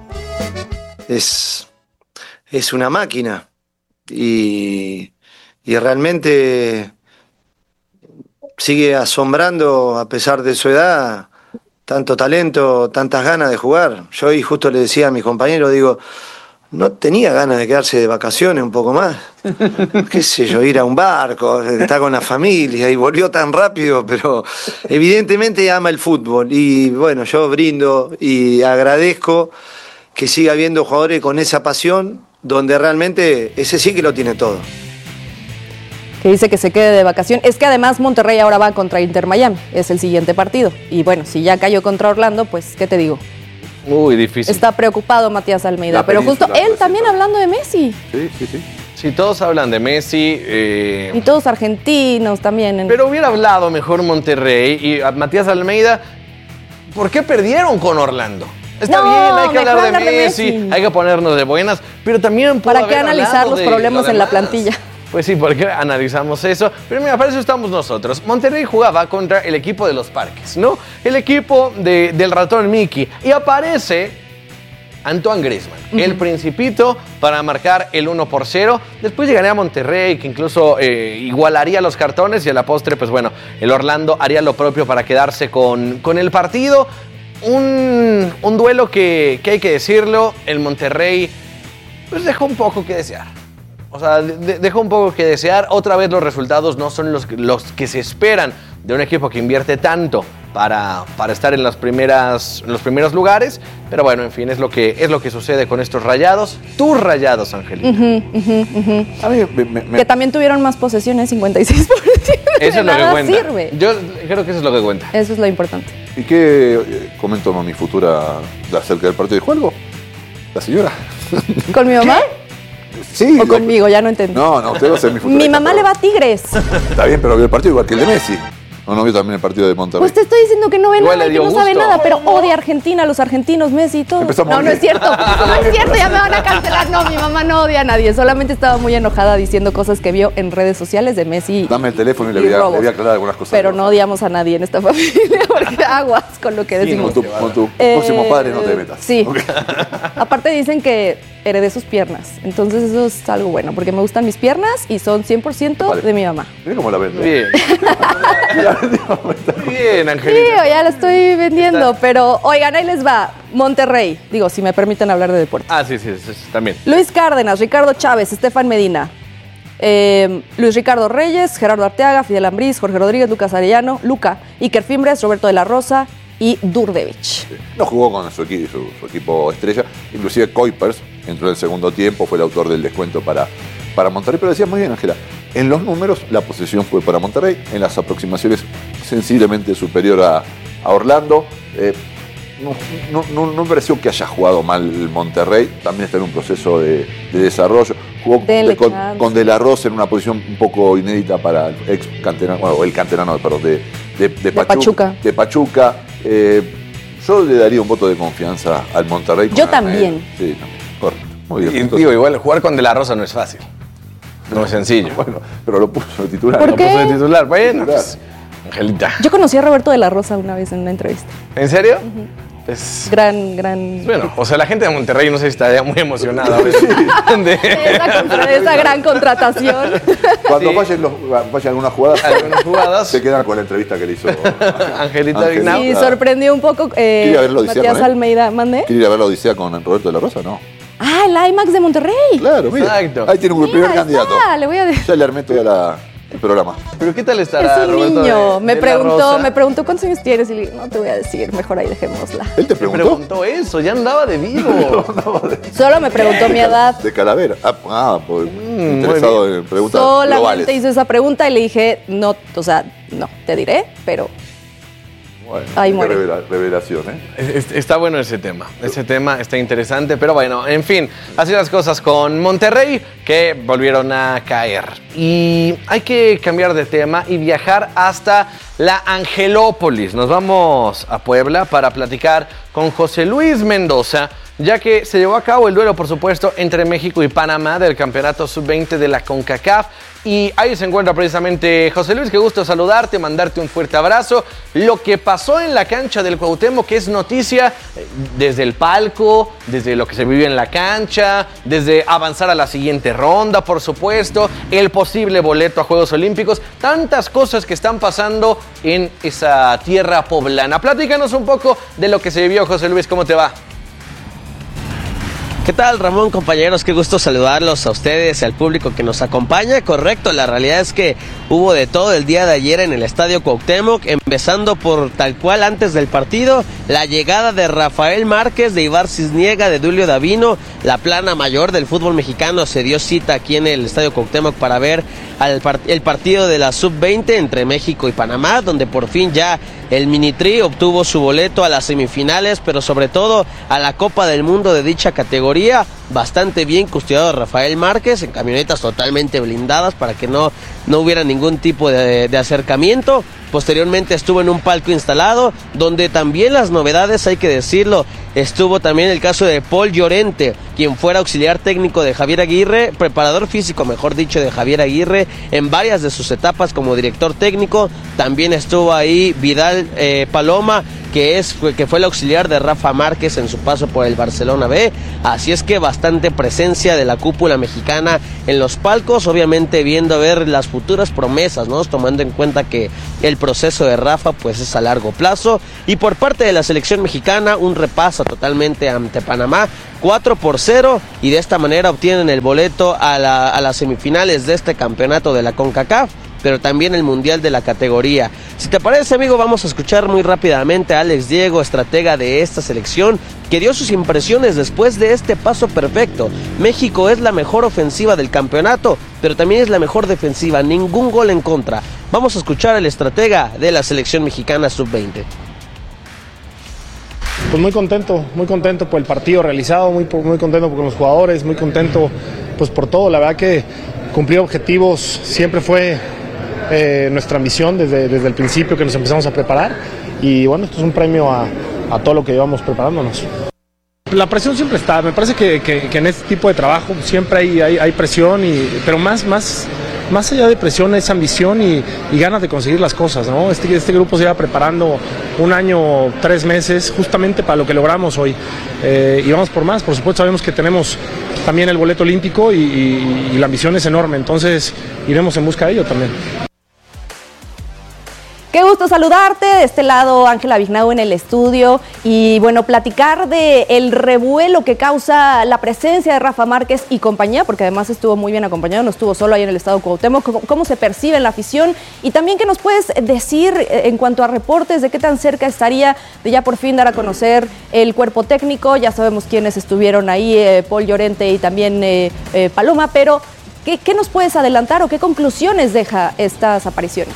Es, es una máquina. Y, y realmente sigue asombrando, a pesar de su edad, tanto talento, tantas ganas de jugar. Yo hoy justo le decía a mis compañeros, digo, no tenía ganas de quedarse de vacaciones un poco más. Qué sé yo, ir a un barco, estar con la familia, y volvió tan rápido, pero evidentemente ama el fútbol. Y bueno, yo brindo y agradezco que siga habiendo jugadores con esa pasión, donde realmente ese sí que lo tiene todo. Que dice que se quede de vacación. Es que además Monterrey ahora va contra Inter Miami, es el siguiente partido. Y bueno, si ya cayó contra Orlando, pues, ¿qué te digo? Uy, difícil. Está preocupado Matías Almeida, La pero justo península él también hablando de Messi. Sí, sí, sí. Sí, todos hablan de Messi. Eh, Y todos argentinos también. En... pero hubiera hablado mejor Monterrey y a Matías Almeida. ¿Por qué perdieron con Orlando? Está No, bien, hay que mejor hablar de hablar de Messi, Messi. hay que ponernos de buenas, pero también pudo ¿Para qué haber analizar hablado los de problemas lo en la demás. plantilla? Pues sí, ¿por qué analizamos eso? Pero mira, para eso estamos nosotros. Monterrey jugaba contra el equipo de los Parques, ¿no? El equipo de, del ratón Mickey. Y aparece Antoine Griezmann, uh-huh. el principito, para marcar el uno por cero. Después llegaría a Monterrey, que incluso eh, igualaría los cartones. Y a la postre, pues bueno, el Orlando haría lo propio para quedarse con, con el partido. Un, un duelo que, que hay que decirlo, el Monterrey pues dejó un poco que desear. O sea, de, dejó un poco que desear. Otra vez los resultados no son los, los que se esperan de un equipo que invierte tanto para, para estar en las primeras, en los primeros lugares. Pero bueno, en fin, es lo que, es lo que sucede con estos Rayados. Tus Rayados, Angelina. Uh-huh, uh-huh, uh-huh. A mí me, me, me... Que también tuvieron más posesiones, cincuenta y seis por ciento. Eso es lo que nada cuenta. Sirve. Yo creo que eso es lo que cuenta. Eso es lo importante. ¿Y qué eh, comentó mi futura acerca del partido de juego? La señora. ¿Con mi mamá? Sí. ¿O conmigo? Ya no entendí. No, no, usted va a ser mi futura. Mi mamá le va a Tigres. Está bien, pero vio el partido igual que el de Messi. ¿O no vio también el partido de Monterrey? Pues te estoy diciendo que no ve Igual nada le y que dio no sabe gusto. nada, pero odia a Argentina, a los argentinos, Messi y todo. Empezamos No, no bien. es cierto. No es cierto, ya me van a cancelar. No, mi mamá no odia a nadie. Solamente estaba muy enojada diciendo cosas que vio en redes sociales de Messi. Dame el teléfono y le y voy, a, le robos. voy a aclarar algunas cosas. Pero no odiamos a nadie en esta familia, porque aguas con lo que decimos. Con tu, con tu Eh, próximo padre no te metas. Sí. Aparte dicen que heredé sus piernas. Entonces eso es algo bueno, porque me gustan mis piernas y son cien por ciento Vale. de mi mamá. Mira cómo la vende. Bien. Bien, Sí, Angelina. ya la estoy vendiendo, pero oigan, ahí les va. Monterrey, digo, si me permiten hablar de deporte. Ah, sí, sí, sí, también. Luis Cárdenas, Ricardo Chávez, Estefan Medina, eh, Luis Ricardo Reyes, Gerardo Arteaga, Fidel Ambriz, Jorge Rodríguez, Lucas Arellano, Luca, Iker Fimbres, Roberto de la Rosa y Durdevich. No jugó con su, equi- su, su equipo estrella. Inclusive Kuipers entró en el segundo tiempo, fue el autor del descuento para, para Monterrey. Pero decías muy bien, Ángela, en los números la posesión fue para Monterrey, en las aproximaciones sensiblemente superior a, a Orlando. Eh, no, no, no, no me pareció que haya jugado mal el Monterrey, también está en un proceso de, de desarrollo. Jugó Denle de- con, chance. con De La Rosa en una posición un poco inédita para el ex canterano, bueno, el canterano, perdón, de, de, de Pachuca. Pachuca. De Pachuca. Eh, yo le daría un voto de confianza al Monterrey. con Yo Armel. también. Sí, también. Correcto. Muy bien. Y, Entonces, digo, igual jugar con De La Rosa no es fácil. No es sencillo. Bueno, pero lo puso de titular. ¿Por Lo qué? puso de titular. Bueno, Titular. pues, Angelita. Yo conocí a Roberto de la Rosa una vez en una entrevista. ¿En serio? Pues, Gran, gran... bueno, o sea, la gente de Monterrey no sé si estaría muy emocionada. a ver, de- Esa, contra- esa gran contratación. Cuando Sí. fallen, los, fallen algunas jugadas, Algunas jugadas. se quedan con la entrevista que le hizo Angelita Angelita. Vignau. Y sorprendió un poco eh, Quería ver la Odisea Matías con él. Almeida. ¿Mande? ¿Quiere ir a ver la Odisea con Roberto de la Rosa? No. Ah, el IMAX de Monterrey. Claro, mira. Exacto. Ahí tiene un Mira, primer ahí candidato. está, le voy a decir. Ya le armé todo la, el programa. Pero ¿qué tal Es estará un Roberto niño. de- me de la preguntó, Rosa? me preguntó cuántos años tienes y le dije, no te voy a decir, mejor ahí dejémosla. ¿Él te Me preguntó? preguntó eso, ya andaba de vivo. Solo me preguntó mi edad. De Calavera. Ah, ah pues, muy interesado en preguntas Solamente globales. hizo esa pregunta y le dije, no, o sea, no, te diré, pero Bueno, Ahí qué muere. revela- revelación, ¿eh? Es- Está bueno ese tema, ese tema está interesante, pero bueno, en fin, así las cosas con Monterrey, que volvieron a caer. Y hay que cambiar de tema y viajar hasta la Angelópolis. Nos vamos a Puebla para platicar con José Luis Mendoza, ya que se llevó a cabo el duelo, por supuesto, entre México y Panamá del campeonato sub veinte de la CONCACAF. Y ahí se encuentra precisamente José Luis, qué gusto saludarte, mandarte un fuerte abrazo. Lo que pasó en la cancha del Cuauhtémoc, que es noticia eh, desde el palco, desde lo que se vivió en la cancha, desde avanzar a la siguiente ronda, por supuesto, el posible boleto a Juegos Olímpicos, tantas cosas que están pasando en esa tierra poblana. Platícanos un poco de lo que se vivió, José Luis, ¿cómo te va? ¿Qué tal, Ramón, compañeros? Qué gusto saludarlos a ustedes y al público que nos acompaña. Correcto, la realidad es que hubo de todo el día de ayer en el Estadio Cuauhtémoc, empezando por tal cual antes del partido, la llegada de Rafael Márquez, de Ibar Cisniega, de Dulio Davino, la plana mayor del fútbol mexicano se dio cita aquí en el Estadio Cuauhtémoc para ver al part- el partido de la sub veinte entre México y Panamá, donde por fin ya El Minitri obtuvo su boleto a las semifinales, pero sobre todo a la Copa del Mundo de dicha categoría, bastante bien custodiado Rafael Márquez, en camionetas totalmente blindadas para que no, no hubiera ningún tipo de, de acercamiento. Posteriormente estuvo en un palco instalado, donde también las novedades, hay que decirlo, estuvo también el caso de Paul Llorente, quien fuera auxiliar técnico de Javier Aguirre, preparador físico, mejor dicho, de Javier Aguirre, en varias de sus etapas como director técnico. También estuvo ahí Vidal eh, Paloma, que, es, que fue el auxiliar de Rafa Márquez en su paso por el Barcelona B. Así es que bastante presencia de la cúpula mexicana en los palcos, obviamente viendo a ver las futuras promesas, ¿no? Tomando en cuenta que el proceso de Rafa pues es a largo plazo. Y por parte de la selección mexicana, un repaso totalmente ante Panamá, cuatro por cero, y de esta manera obtienen el boleto a, la, a las semifinales de este campeonato de la CONCACAF, pero también el mundial de la categoría. Si te parece, amigo, vamos a escuchar muy rápidamente a Alex Diego, estratega de esta selección, que dio sus impresiones después de este paso perfecto. México es la mejor ofensiva del campeonato, pero también es la mejor defensiva, ningún gol en contra. Vamos a escuchar al estratega de la selección mexicana sub veinte. Pues muy contento, muy contento por el partido realizado, muy, muy contento con los jugadores, muy contento pues por todo. La verdad que cumplir objetivos siempre fue eh, nuestra ambición desde, desde el principio que nos empezamos a preparar, y bueno, esto es un premio a, a todo lo que llevamos preparándonos. La presión siempre está, me parece que, que, que en este tipo de trabajo siempre hay, hay, hay presión, y, pero más, más, más allá de presión es ambición y, y ganas de conseguir las cosas, ¿no? Este, este grupo se lleva preparando un año, tres meses, justamente para lo que logramos hoy, eh, y vamos por más. Por supuesto sabemos que tenemos también el boleto olímpico y, y, y la ambición es enorme, entonces iremos en busca de ello también. Qué gusto saludarte, de este lado Ángela Vignau en el estudio, y bueno, platicar de el revuelo que causa la presencia de Rafa Márquez y compañía, porque además estuvo muy bien acompañado, no estuvo solo ahí en el Estadio Cuauhtémoc. Cómo, cómo se percibe en la afición, y también qué nos puedes decir en cuanto a reportes de qué tan cerca estaría de ya por fin dar a conocer el cuerpo técnico. Ya sabemos quiénes estuvieron ahí, eh, Paul Llorente y también eh, eh, Paloma, pero ¿qué, qué nos puedes adelantar o qué conclusiones deja estas apariciones?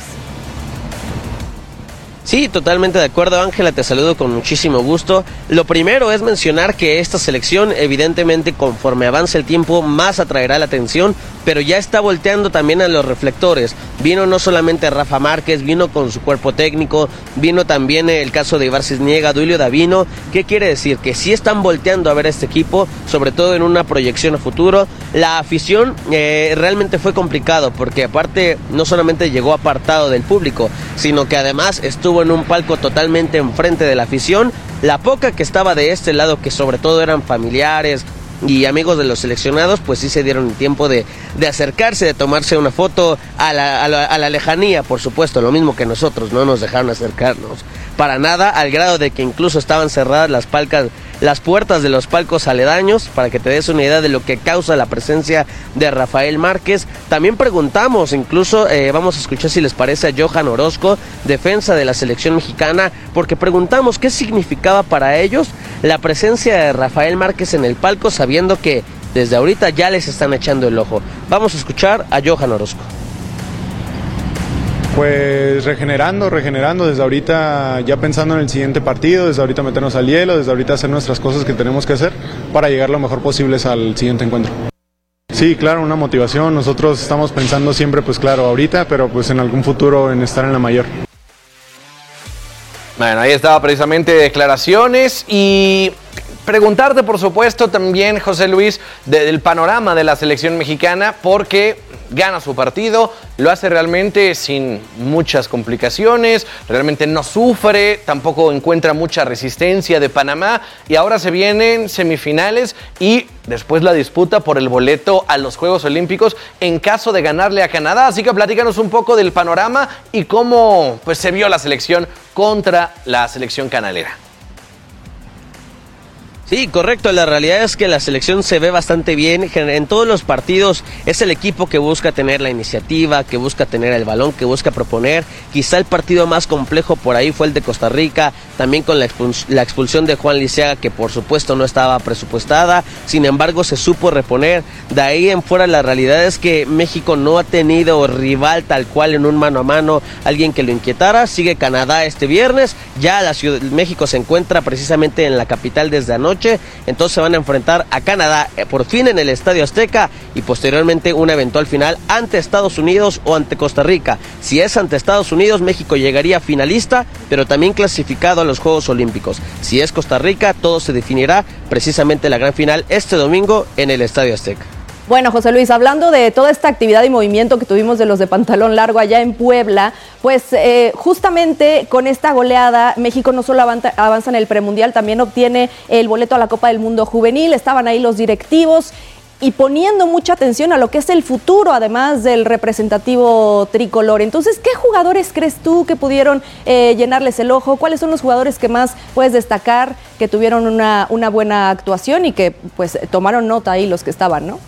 Sí, totalmente de acuerdo, Ángela, te saludo con muchísimo gusto. Lo primero es mencionar que esta selección, evidentemente, conforme avance el tiempo, más atraerá la atención, pero ya está volteando también a los reflectores. Vino no solamente Rafa Márquez, vino con su cuerpo técnico, vino también el caso de Ibar Cisniega, Duilio Davino. ¿Qué quiere decir? Que sí están volteando a ver a este equipo, sobre todo en una proyección a futuro. La afición eh, realmente fue complicado, porque aparte no solamente llegó apartado del público, sino que además estuvo en un palco totalmente enfrente de la afición. La poca que estaba de este lado, que sobre todo eran familiares y amigos de los seleccionados, pues sí se dieron el tiempo de, de acercarse, de tomarse una foto a la, a, la, a la lejanía, por supuesto, lo mismo que nosotros, no nos dejaron acercarnos para nada, al grado de que incluso estaban cerradas las palcas, las puertas de los palcos aledaños, para que te des una idea de lo que causa la presencia de Rafael Márquez. También preguntamos, incluso eh, vamos a escuchar si les parece a Johan Orozco, defensa de la selección mexicana, porque preguntamos qué significaba para ellos la presencia de Rafael Márquez en el palco, sabiendo que desde ahorita ya les están echando el ojo. Vamos a escuchar a Johan Orozco. Pues regenerando, regenerando, desde ahorita ya pensando en el siguiente partido, desde ahorita meternos al hielo, desde ahorita hacer nuestras cosas que tenemos que hacer para llegar lo mejor posible al siguiente encuentro. Sí, claro, una motivación. Nosotros estamos pensando siempre, pues claro, ahorita, pero pues en algún futuro en estar en la mayor. Bueno, ahí estaba precisamente declaraciones y preguntarte, por supuesto, también, José Luis, de, del panorama de la selección mexicana, porque gana su partido, lo hace realmente sin muchas complicaciones, realmente no sufre, tampoco encuentra mucha resistencia de Panamá, y ahora se vienen semifinales y después la disputa por el boleto a los Juegos Olímpicos en caso de ganarle a Canadá. Así que platícanos un poco del panorama y cómo pues, se vio la selección contra la selección canalera. Sí, correcto, la realidad es que la selección se ve bastante bien, en todos los partidos es el equipo que busca tener la iniciativa, que busca tener el balón, que busca proponer. Quizá el partido más complejo por ahí fue el de Costa Rica, también con la, expuls- la expulsión de Juan Lisiaga, que por supuesto no estaba presupuestada, sin embargo se supo reponer. De ahí en fuera la realidad es que México no ha tenido rival tal cual en un mano a mano, alguien que lo inquietara. Sigue Canadá este viernes, ya la ciudad, México se encuentra precisamente en la capital desde anoche. Entonces se van a enfrentar a Canadá eh, por fin en el Estadio Azteca y posteriormente una eventual final ante Estados Unidos o ante Costa Rica. Si es ante Estados Unidos, México llegaría finalista, pero también clasificado a los Juegos Olímpicos. Si es Costa Rica, todo se definirá precisamente la gran final este domingo en el Estadio Azteca. Bueno, José Luis, hablando de toda esta actividad y movimiento que tuvimos de los de pantalón largo allá en Puebla, pues eh, justamente con esta goleada, México no solo avanza, avanza en el premundial, también obtiene el boleto a la Copa del Mundo Juvenil. Estaban ahí los directivos y poniendo mucha atención a lo que es el futuro, además del representativo tricolor. Entonces, ¿qué jugadores crees tú que pudieron eh, llenarles el ojo? ¿Cuáles son los jugadores que más puedes destacar, que tuvieron una, una buena actuación y que pues tomaron nota ahí los que estaban, ¿no?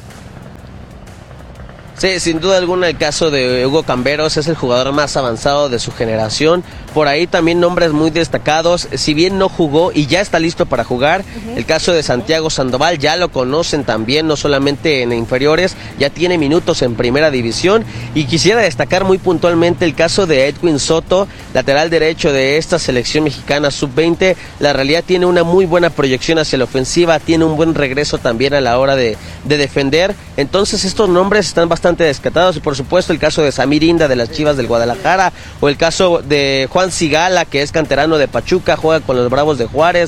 Sí, sin duda alguna el caso de Hugo Camberos es el jugador más avanzado de su generación. Por ahí también nombres muy destacados, si bien no jugó y ya está listo para jugar. Uh-huh. El caso de Santiago Sandoval, ya lo conocen también, no solamente en inferiores, ya tiene minutos en primera división. Y quisiera destacar muy puntualmente el caso de Edwin Soto, lateral derecho de esta selección mexicana sub veinte. La realidad tiene una muy buena proyección hacia la ofensiva, tiene un buen regreso también a la hora de, de defender. Entonces estos nombres están bastante descatados y por supuesto el caso de Samir Inda de las Chivas del Guadalajara o el caso de Juan Sigala, que es canterano de Pachuca, juega con los Bravos de Juárez,